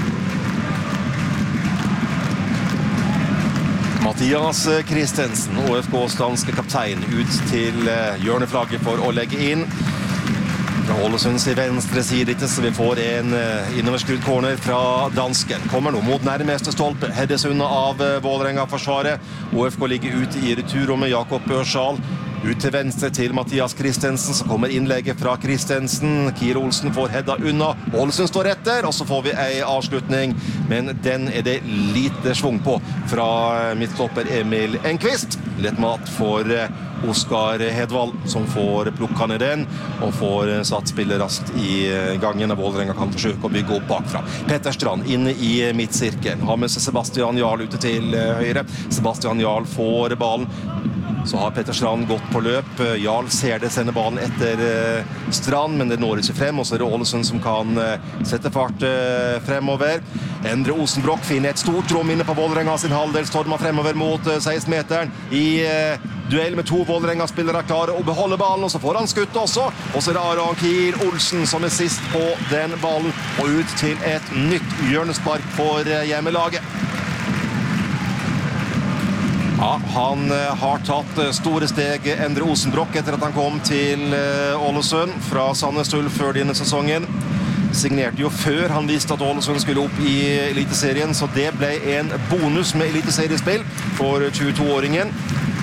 S1: Mathias Christensen, O F K's danske kaptein, ut til uh, hjørneflagget for å legge inn. Fra Ålesunds i venstre side, så vi får en uh, innoverskrudd corner fra dansken. Kommer nå mot nærmeste stolpe, heddes unna av uh, Vålerenga-forsvaret. O F K ligger ute i returrommet, Jakob Ørsal. Ut til venstre til Mathias Christensen, så kommer innlegget fra Christensen. Kiel Olsen får hedda unna. Ålesund står etter, og så får vi en avslutning. Men den er det lite svung på fra midtstopper Emil Enqvist. Lett mat for Oskar Hedvald, som får plukka ned den, og får satt spillet raskt i gangen av Vålerenga kan forsøke å bygge opp bakfra. Petter Strand inne i midtsirkelen. Har med seg Sebastian Jarl ute til høyre. Sebastian Jarl får ballen. Så har Petter Strand gått på løp. Jarl ser det, sender ballen etter Strand, men det når ikke frem. Og så er det Ålesund som kan sette fart fremover. Endre Osenbrock finner et stort rom inne på Vålerenga sin halvdel. Stormer fremover mot seksten-meteren i duell med to Vålerenga-spillere klare å beholde ballen. Og så får han skutt også. Og så er det Aron Kiel Olsen som er sist på den ballen. Og ut til et nytt hjørnespark for hjemmelaget. Ja, han har tatt store steg, Endre Osenbrock, etter at han kom til Ålesund fra Sandnes Ulf før denne sesongen. Signerte jo før han visste at Ålesund skulle opp i eliteserien, så det ble en bonus med eliteseriespill for tjueto-åringen,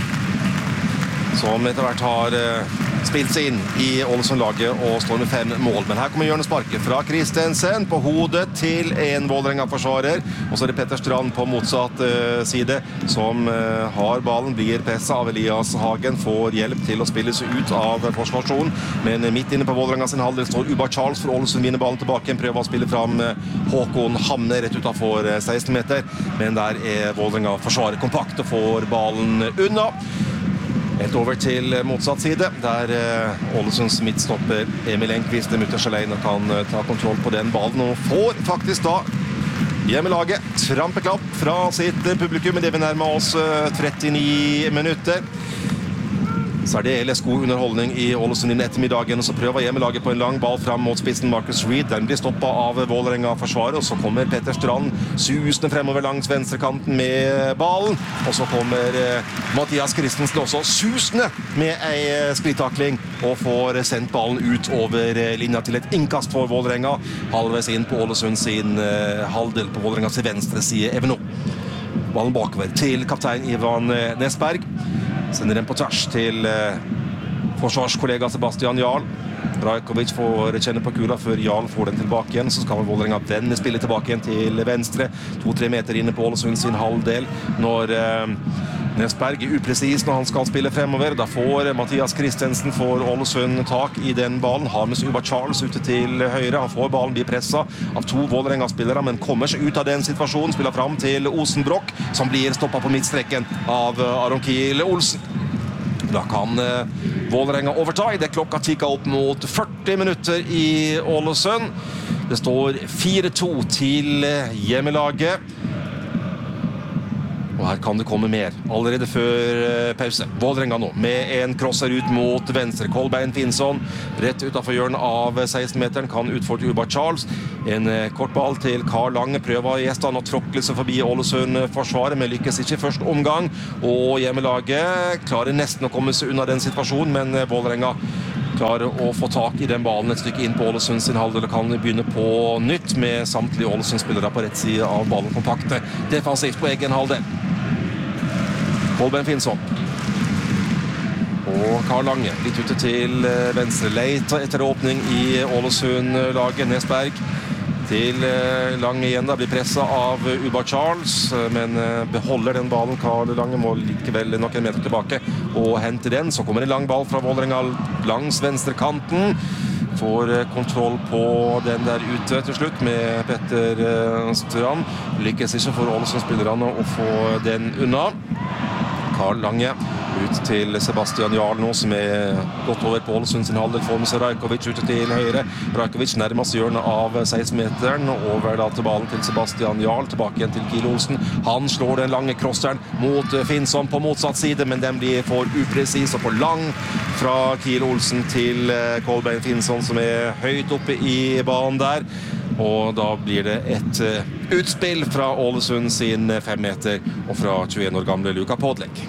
S1: som etter hvert har spilt seg inn i Ålesund-laget og står med fem mål. Men her kommer hjørnesparket fra Christensen på hodet til en Vålerenga-forsvarer. Og så er det Petter Strand på motsatt uh, side som uh, har ballen, blir presset av Elias Hagen, får hjelp til å spille seg ut av forsvarssonen. Men midt inne på Vålerenga sin halvdel står Ubar Charles for Ålesund, vinner ballen tilbake, prøver å spille fram uh, Håkon Hamne rett utenfor uh, seksten meter. Men der er Vålerenga-forsvaret kompakt og får ballen unna. Helt over til motsatt side, der Ålesunds midtstopper Emil Enqvist er mutters alene og kan ta kontroll på den ballen, og får faktisk da hjemmelaget trampeklapp fra sitt publikum, men det vil nærme oss trettini minutter. Særdeles god underholdning i Ålesund innen ettermiddagen, og så prøver hjemmelaget på en lang ball fram mot spissen Marcus Reed. Den blir stoppet av Vålerenga-forsvaret, og så kommer Petter Strand susende fremover langs venstrekanten med ballen. Og så kommer eh, Mathias Christensen også susende med en skrittakling, og får sendt ballen ut over linja til et innkast for Vålerenga. Halvveis inn på Ålesund sin eh, halvdel på Vålerenga sin venstre side. Eveno. Ballen bakover til kaptein Ivan Nesberg. Sender den på tvers til eh, forsvarskollega Sebastian Jarl. Rajkovic får kjenne på kula før Jarl får den tilbake igjen. Så skal Vålerenga vende spillet tilbake igjen til venstre. To-tre meter inne på Ålesund sin halvdel. Når eh, Nesberg er upresis når han skal spille fremover. Da får Mathias Christensen for Ålesund tak i den ballen. Har med seg Ubar Charles ute til høyre. Han får ballen, blir presset av to Vålerenga-spillere, men kommer seg ut av den situasjonen. Spiller fram til Osenbrock, som blir stoppet på midtstrekken av Aron Kiel Olsen. Da kan eh, Vålerenga overta. I det klokka tikket opp mot førti minutter i Ålesund. Det står fire to til hjemmelaget. Og her kan det komme mer, allerede før pause. Vålerenga nå, med en crosser ut mot venstre. Kolbein Finnsson, rett utenfor hjørnet av seksten-meteren, kan utfordre Ubar Charles. En kort ball til Karl Lange, prøver gjestene å tråkle seg forbi Ålesund-forsvaret, men lykkes ikke i første omgang. Og hjemmelaget klarer nesten å komme seg unna den situasjonen, men Vålerenga klarer å få tak i den ballen et stykke inn på Ålesund sin halvdel og kan begynne på nytt med samtlige Ålesund-spillere på rett side av ballen kompakte defensivt på egen halvdel. Kolbein Finnsson og Karl Lange litt ute til venstre, leter etter åpning i Ålesund-laget. Nesberg til Lange igjen, da blir presset av Ubar Charles, men beholder den ballen. Karl Lange må likevel nok en meter tilbake og hente den. Så kommer en lang ball fra Vålerenga langs venstre kanten. Får kontroll på den der ute til slutt med Petter Strand. Lykkes ikke for Ålesund-spillerne å få den unna. Karl Lange ut til Sebastian Jarl nå, som er godt over på Ålesund sin halvdel. Får med seg Rajkovic ute til høyre. Rajkovic nærmest hjørnet av seksten-meteren. Over da til ballen til Sebastian Jarl. Tilbake igjen til Kiel Olsen. Han slår den lange crosseren mot Finnsson på motsatt side, men den blir for upresis og for lang fra Kiel Olsen til Kolbein Finnsson, som er høyt oppe i banen der. Og da blir det et utspill fra Ålesund sin fem meter og fra tjueen år gamle Luka Podlek.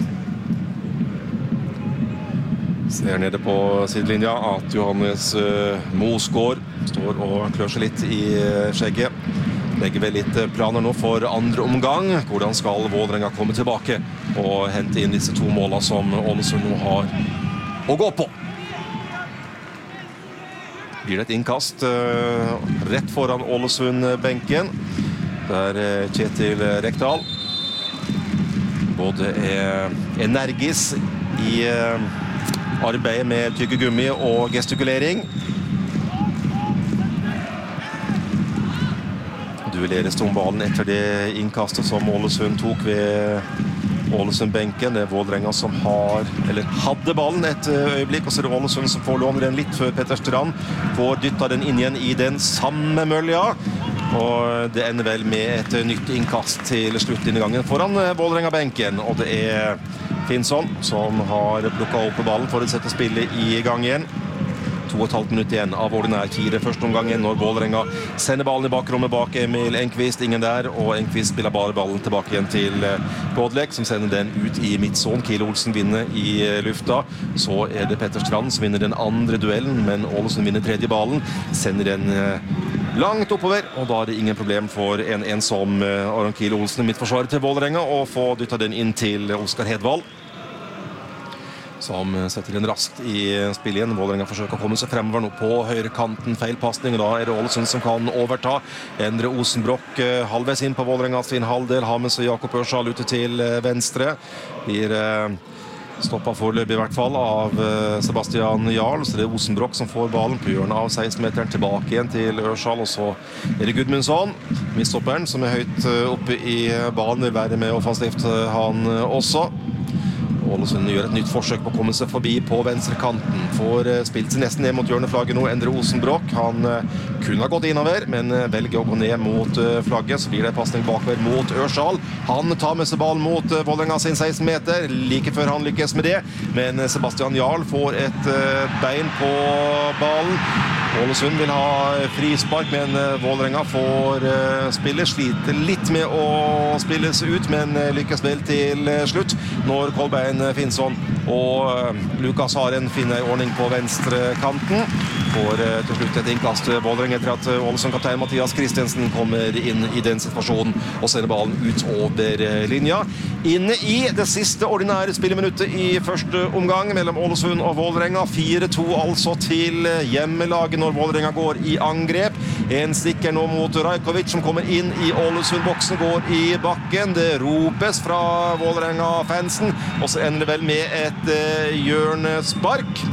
S1: Ser nede på sidelinja at Johannes Mosgaard står og klør seg litt i skjegget. Legger vel litt planer nå for andre omgang. Hvordan skal Vålerenga komme tilbake og hente inn disse to målene som Ålesund nå har å gå på? Blir det et innkast uh, rett foran Ålesund-benken. Der uh, Kjetil Rekdal både er energisk i uh, arbeidet med tyggegummi og gestikulering. Duelleres om ballen etter det innkastet som Ålesund tok ved Ålesund-benken. Det er Vålerenga som har, eller hadde ballen et øyeblikk, og så er det Ålesund som får låne den litt før Petter Strand får dyttet den inn igjen i den samme mølja. Og det ender vel med et nytt innkast til slutt denne gangen foran Vålerenga-benken, og det er Finnsson som har plukket opp ballen for å sette spillet i gang igjen. To og et halvt minutt igjen av ordinær tid første omgangen når Vålerenga sender ballen i bakrommet bak Emil Enqvist, ingen der, og Enqvist spiller bare ballen tilbake igjen til Podlek, som sender den ut i midtzone. Kiel Olsen vinner i lufta, så er det Petter Strand som vinner den andre duellen, men Ålesund vinner tredje ballen, sender den langt oppover, og da er det ingen problem for en ensom Aron Kiel Olsen i midtforsvaret til Vålerenga å få dyttet den inn til Oskar Hedvald, som setter den raskt i spill igjen. Vålerenga forsøker å komme seg fremover nå på høyre kanten, feilpassning, og da er det Ålesund som kan overta. Endre Osenbrokk halvveis inn på Vålerenga sin halvdel, har med seg Jakob Ørsal ute til venstre. Blir stoppet foreløpig i hvert fall av Sebastian Jarl, så det er Osenbrokk som får ballen på hjørnet av seksten-meteren tilbake igjen til Ørsal, og så er det Gudmundsson, midtstopperen, som er høyt oppe i banen, vil være med offensivt han også. Ålesund gjør et nytt forsøk på å komme seg forbi på venstre kanten. Får spilt seg nesten ned mot hjørneflagget nå, Endre Osenbrokk. Han kunne ha gått innover, men velger å gå ned mot flagget. Så blir det passning bakover mot Ørsal. Han tar med seg ballen mot Vålerenga sin seksten meter, like før han lykkes med det. Men Sebastian Jarl får et bein på ballen. Ålesund vil ha frispark, men Vålerenga får spille. Sliter litt med å spille seg ut, men lykkes vel til slutt når Kolbein Finnsson og Lukas Haren finner en ordning på venstre kanten. Får til slutt et innkast Vålerenga etter at Ålesund-kaptein Mathias Kristensen kommer inn i den situasjonen og sender ballen ut over linja. Inne i det siste ordinære spilleminuttet i første omgang mellom Ålesund og Vålerenga. fire to altså til hjemmelaget når Vålerenga går i angrep. En stikker nå mot Rajkovic som kommer inn i Ålesund-boksen, går i bakken. Det ropes fra Vålerenga-fansen, og så ender det vel med et uh, hjørnespark.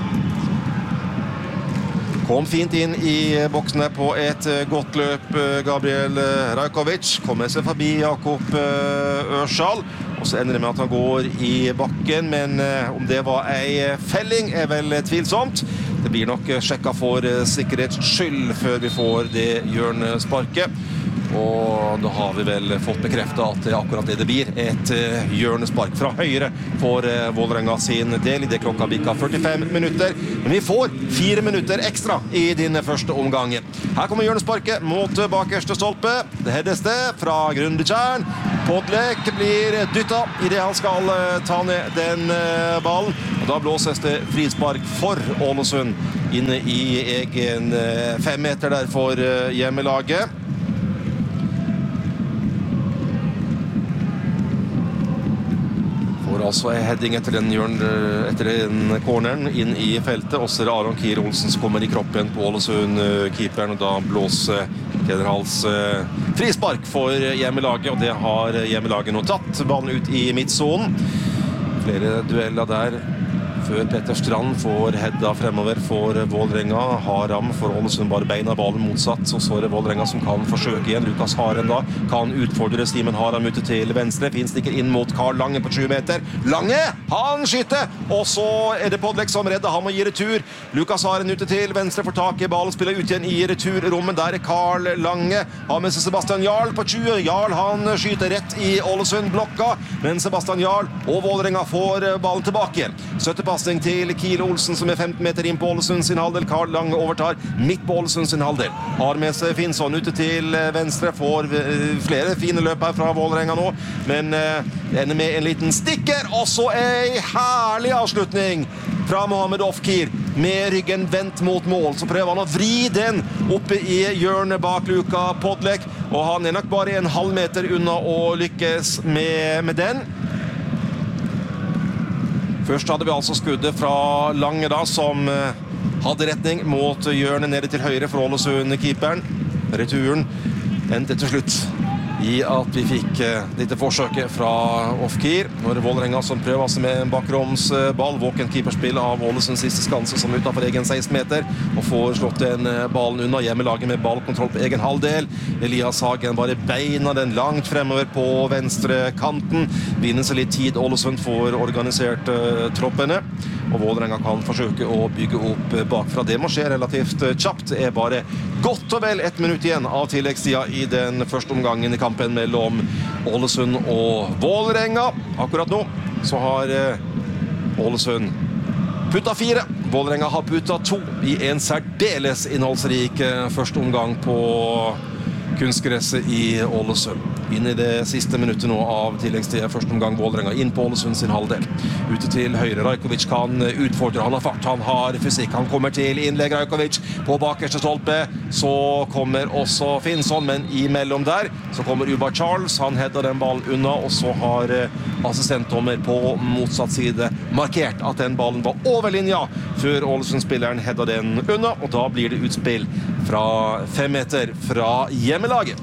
S1: Kom fint inn i boksene på et godt løp, Gabriel Rajkovic. Kommer seg forbi Jakob Ørsal, og så ender det med at han går i bakken, men om det var ei felling er vel tvilsomt. Det blir nok sjekket for sikkerhets skyld før vi får det hjørnesparket. Og da har vi vel fått bekreftet at det er akkurat det det blir. Et uh, hjørnespark fra høyre for uh, Vålerenga sin del. I det klokka bikka førtifem minutter. Men vi får fire minutter ekstra i denne første omgangen. Her kommer hjørnesparket mot bakerste stolpe. Det hedes det fra Grundetjern. Podlek blir dyttet i det han skal uh, ta ned den uh, ballen. Og da blåses det frispark for Ålesund inne i egen uh, fem meter der for uh, hjemmelaget. Altså en heading etter den, hjørn, etter den corneren inn i feltet. Også er det Aron Kier Olsen som kommer i kroppen på Ålesund-keeperen, og da blåser Kederhals frispark for hjemmelaget, og det har hjemmelaget nå tatt. Ballen ut i midtzonen. Flere dueller der før Petter Strand får hedda fremover for Vålerenga. Haram for Ålesund bare beina ballen motsatt, og så er det Vålerenga som kan forsøke igjen. Lukas Haren da kan utfordre Simen Haram ute til venstre. Finn stikker inn mot Karl Lange på tjue meter. Lange! Han skyter! Og så er det Podlek som redder ham og gir retur. Lukas Haren ute til venstre for tak i ballen, spiller ut igjen i returrommet. Der er Karl Lange. Har med seg Sebastian Jarl på tjue. Jarl han skyter rett i Ålesund-blokka, men Sebastian Jarl og Vålerenga får ballen tilbake igjen. Søttepass til Kiel Olsen som er femten meter inn på Ålesund sin halvdel. Karl Lange overtar midt på Ålesund sin halvdel. Har med seg Finnsson ute til venstre. Får flere fine løp her fra Vålerenga nå, men det ender med en liten stikker. Og så en herlig avslutning fra Mohamed Ofkir med ryggen vendt mot mål. Så prøver han å vri den oppe i hjørnet bak Luka Podlek, og han er nok bare en halv meter unna å lykkes med, med den. Først hadde vi altså skuddet fra Lange da, som hadde retning mot hjørnet nede til høyre for Ålesund-keeperen. Returen endte til slutt i at vi fikk dette forsøket fra Ofkir. Nå er det Vålerenga som prøver seg med en bakromsball. Våken keeperspill av Ålesund siste skanse som er utenfor egen seksten meter, og får slått den ballen unna. Hjemmelaget med ballkontroll på egen halvdel. Elias Hagen bare beina den langt fremover på venstre kanten. Vinner seg litt tid. Ålesund får organisert uh, troppene, og Vålerenga kan forsøke å bygge opp bakfra. Det må skje relativt kjapt. Det er bare godt og vel ett minutt igjen av tilleggstida i den første omgangen i kampen mellom Ålesund og Vålerenga. Akkurat nå så har Ålesund putta fire. Vålerenga har putta to i en særdeles innholdsrik første omgang på kunstgresset i Ålesund. Inn i det siste minuttet nå av tilleggstida første omgang. Vålerenga inn på Ålesund sin halvdel. Ute til høyre. Rajkovic kan utfordre. Han har fart, han har fysikk. Han kommer til innlegg. Rajkovic på bakerste stolpe. Så kommer også Finnsson, men imellom der så kommer Ubar Charles. Han hedder den ballen unna, og så har assistentdommer på motsatt side markert at den ballen var over linja før Ålesund-spilleren hedder den unna, og da blir det utspill fra fem meter fra hjemmelaget.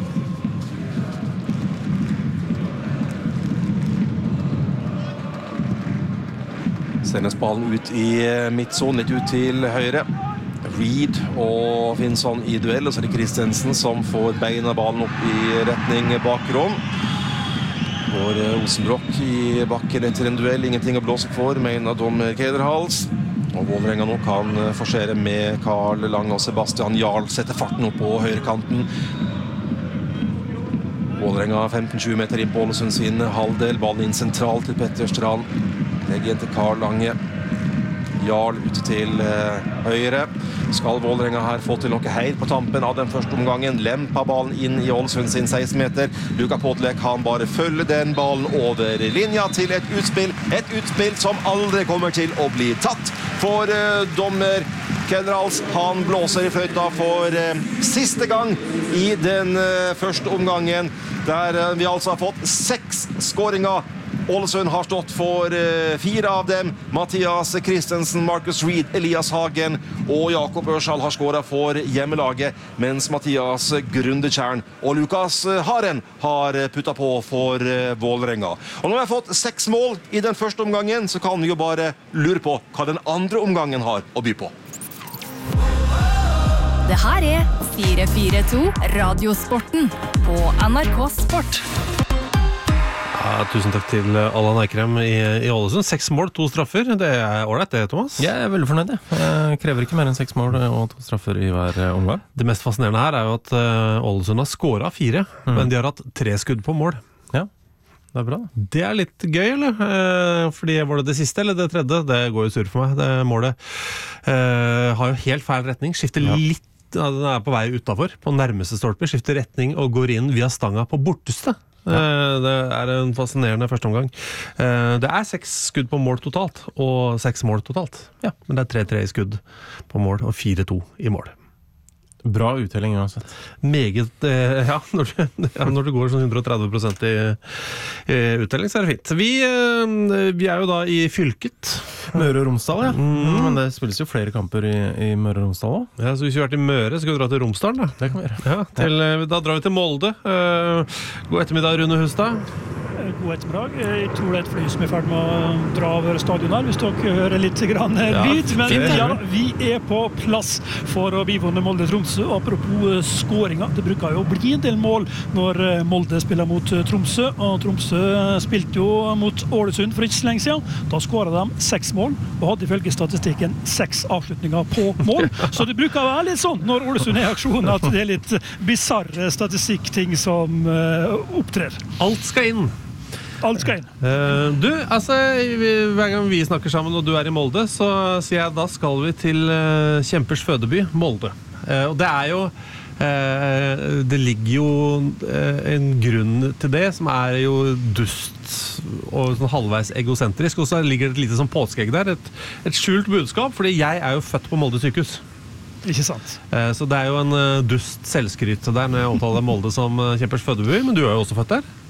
S1: Sendes ballen ut i midtzonen, litt ut til høyre. Reed og Finnsson i duell, og så er det Kristensen som får beina ballen opp i retning bakrom. Går Osenbrokk i bakken etter en duell, ingenting å blåse for, mener dommer Kederhals. Og Vålerenga nå kan forsere med Karl Lange og Sebastian Jarl, setter farten opp på høyrekanten. Vålerenga femten til tjue meter inn på Ålesund sin halvdel, ballen inn sentralt til Petter Strand. Legger igjen til Karl Lange. Jarl ute til eh, høyre. Skal Vålerenga her få til noe heil på tampen av den første omgangen. Lempa ballen inn i Ålesund sin seksten meter. Luka Podlek kan bare følge den ballen over linja til et utspill. Et utspill som aldri kommer til å bli tatt. For eh, dommer Kederhals, han blåser i fløyta for eh, siste gang i den eh, første omgangen, der eh, vi altså har fått seks skåringer. Ålesund har stått for uh, fire av dem. Mathias Kristensen, Marcus Reed, Elias Hagen og Jakob Ørshall har skåret for hjemmelaget, mens Mathias Grundetjern og Lukas Haren har puttet på for uh, Vålerenga. Og når vi har fått seks mål i den første omgangen, så kan vi jo bare lure på hva den andre omgangen har å by på.
S2: Det her er fire fire to Radiosporten på N R K Sport. Ja, tusen takk til Allan Eikrem i, i Ålesund. Seks mål, to straffer. Det er ålreit det, Thomas?
S3: Jeg er veldig fornøyd, jeg. Jeg krever ikke mer enn seks mål og to straffer i hver omgang.
S2: Det mest fascinerende her er jo at Ålesund har skåret fire, mm. men de har hatt tre skudd på mål.
S3: Ja, det er bra.
S2: Det er litt gøy, eller? Fordi var det det siste eller det tredje? Det går jo sur for meg. Det målet uh, har jo helt feil retning. Skifter ja. litt, ja, den er på vei utenfor, på nærmeste stolpe. Skifter retning og går inn via stanga på borteste. Ja. Det er en fascinerende første omgang. Det er seks skudd på mål totalt, og seks mål totalt. Ja, men det er tre-tre i skudd på mål, og fire-to i mål.
S3: Bra uttelling uansett.
S2: Meget, ja, når du, ja, når du går sånn hundre og tretti prosent i, i uttelling, så er det fint. Vi, vi er jo da i fylket.
S3: Møre og Romsdal, ja. Mm. Men det spilles jo flere kamper i, i Møre og Romsdal også.
S2: Ja, så hvis vi har vært i Møre, så skal vi dra til Romsdalen, da.
S3: Det kan vi gjøre.
S2: Ja, til, da drar vi til Molde. God ettermiddag, Rune Hustad.
S4: God ettermiddag. Jeg tror det er et fly som er ferdig med å dra over stadion her, hvis dere hører litt grann lyd. Men ja, vi er på plass for å bivåne Molde-Tromsø. Apropos skåringer, det bruker jo å bli en del mål når Molde spiller mot Tromsø, og Tromsø spilte jo mot Ålesund for ikke så lenge siden. Da skåret de seks mål, og hadde ifølge statistikken seks avslutninger på mål. Så det bruker å være litt sånn når Ålesund er i aksjon, at det er litt bizarre statistikkting som uh, opptrer.
S2: Alt skal inn.
S4: Alt skal inn.
S2: Uh, du, altså, hver gang vi snakker sammen og du er i Molde, så sier jeg da skal vi til uh, Kjempers fødeby, Molde. Uh, og det er jo, uh, det ligger jo uh, en grunn til det, som er jo dust og sånn halvveis egosentrisk, og så ligger det et lite sånn påskeegg der, et, et skjult budskap, fordi jeg er jo født på Molde sykehus.
S4: Ikke sant.
S2: Uh, så det er jo en uh, dust selvskryt der når jeg omtaler Molde som uh, Kjempers fødeby, men du er jo også født der.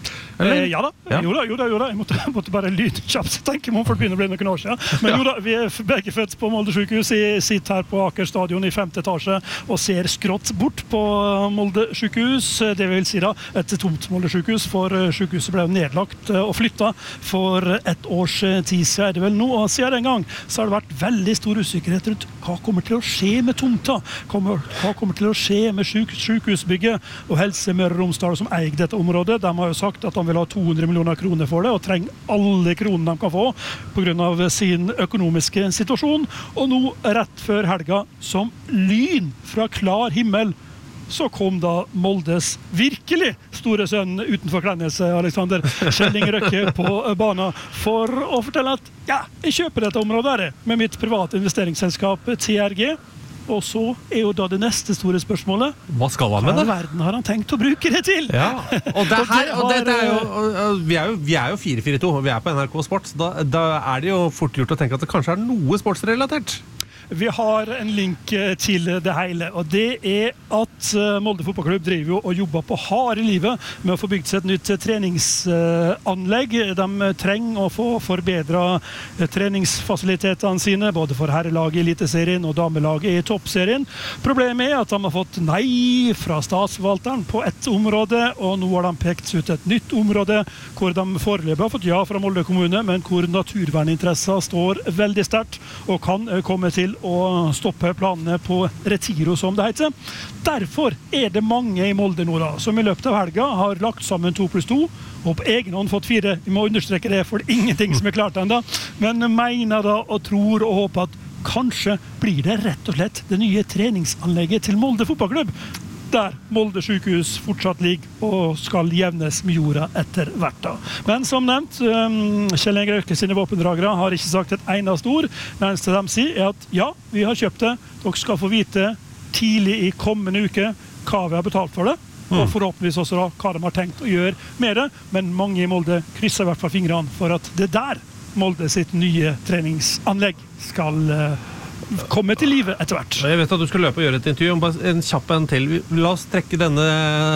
S4: Eh, ja da, ja. Jo da, jo da, jo da. Jeg måtte, måtte bare lyde kjapt, tenker man, for å begynne å bli noen år siden. Men jo da, vi er begge født på Molde sykehus. Jeg sitter her på Aker stadion i femte etasje og ser skrått bort på Molde sykehus. Det vil si da, et tomt Molde sykehus, for sykehuset ble nedlagt og flyttet for et års tid siden, er det vel nå. Og siden den gang så har det vært veldig stor usikkerhet rundt hva kommer til å skje med tomta, hva kommer til å skje med syk sykehusbygget, og Helse Møre og Romsdal som eier dette området. De har jo sagt at de vil ha to hundre millioner kroner for det, og trenger alle kronene de kan få på grunn av sin økonomiske situasjon. Og nå, rett før helga, som lyn fra klar himmel, så kom da Moldes virkelig store sønn utenfor Klennes, Alexander Kjelling Røkke, på banen for å fortelle at ja, jeg kjøper dette området her med mitt private investeringsselskap T R G. Og så er jo da det neste store spørsmålet,
S2: hva skal han med det?
S4: Hva i verden har han tenkt å bruke det til?
S2: Ja, og det her, og det, det er jo, vi er jo, vi er jo fire fire to, vi er på N R K Sport, da, da er det jo fort gjort å tenke at det kanskje er noe sportsrelatert.
S4: Vi har en link til det hele, og det er at Molde fotballklubb driver jo og jobber på harde livet med å få bygd seg et nytt treningsanlegg. De trenger å få forbedret treningsfasilitetene sine, både for herrelaget i Eliteserien og damelaget i toppserien. Problemet er at de har fått nei fra statsforvalteren på ett område, og nå har de pekt ut et nytt område hvor de foreløpig har fått ja fra Molde kommune, men hvor naturverninteresser står veldig sterkt og kan komme til å stoppe planene på Retiro, som det heter. Derfor er det mange i Molde nå da, som i løpet av helga har lagt sammen to pluss to, og på egen hånd fått fire. Vi må understreke det, for det er ingenting som er klart enda. Men mener da og tror og håper at kanskje blir det rett og slett det nye treningsanlegget til Molde fotballklubb, der Molde sykehus fortsatt ligger og skal jevnes med jorda etter hvert da. Men som nevnt, um, Kjell Inge Røkke sine våpendragere har ikke sagt et eneste ord. Det eneste de sier er at ja, vi har kjøpt det. Dere skal få vite tidlig i kommende uke hva vi har betalt for det. Og forhåpentligvis også da hva de har tenkt å gjøre med det. Men mange i Molde krysser i hvert fall fingrene for at det der Molde sitt nye treningsanlegg skal uh, komme til livet etter hvert.
S2: Jeg vet at du skal løpe og gjøre et intervju, bare en kjapp en til. La oss trekke denne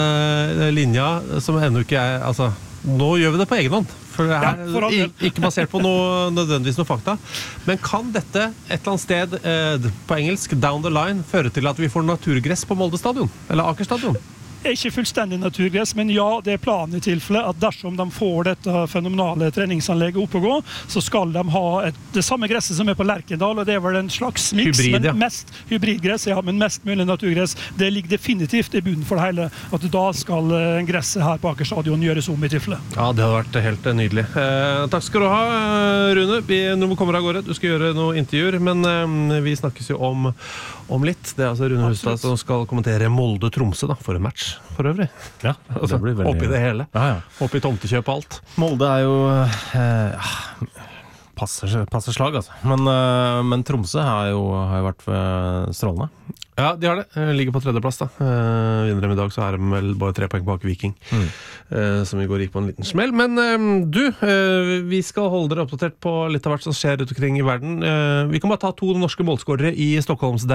S2: linja som ennå ikke er, altså, nå gjør vi det på egen hånd, for det er ja, ikke basert på noe, nødvendigvis noe fakta. Men kan dette et eller annet sted, eh, på engelsk, down the line, føre til at vi får naturgress på Molde stadion, eller Aker stadion?
S4: er ikke fullstendig naturgress, men ja, det er planen i tilfelle at dersom de får dette fenomenale treningsanlegget opp å gå, så skal de ha et, det samme gresset som er på Lerkendal, og det er vel en slags mix,
S2: Hybrid, ja.
S4: men mest hybridgress, ja, men mest mulig naturgress. Det ligger definitivt i bunnen for det hele, at da skal eh, gresset her på Aker stadion gjøres om i tilfelle.
S2: Ja, det hadde vært helt nydelig. Eh, takk skal du ha, eh, Rune. Vi, når vi kommer av gårde, du skal gjøre noen intervjuer, men eh, vi snakkes jo om, om litt. Det er altså Rune Hustad som skal kommentere Molde-Tromsø da, for en match, for øvrig.
S3: Ja, det blir veldig...
S2: Oppi det hele.
S3: Ja, ja.
S2: Oppi tomtekjøp og alt.
S3: Molde er jo eh, passer, passer slag, altså. Men, eh, men Tromsø har jo, har jo vært eh, strålende.
S2: Ja, de har det. Eh, Ligger på tredjeplass da. Eh, vinner dem i dag, så er de vel bare tre poeng bak Viking.
S3: Mm.
S2: Eh, som i går gikk på en liten smell. Men eh, du, eh, vi skal holde dere oppdatert på litt av hvert som skjer ut omkring i verden. Eh, vi kan bare ta to norske målskårere i Stockholms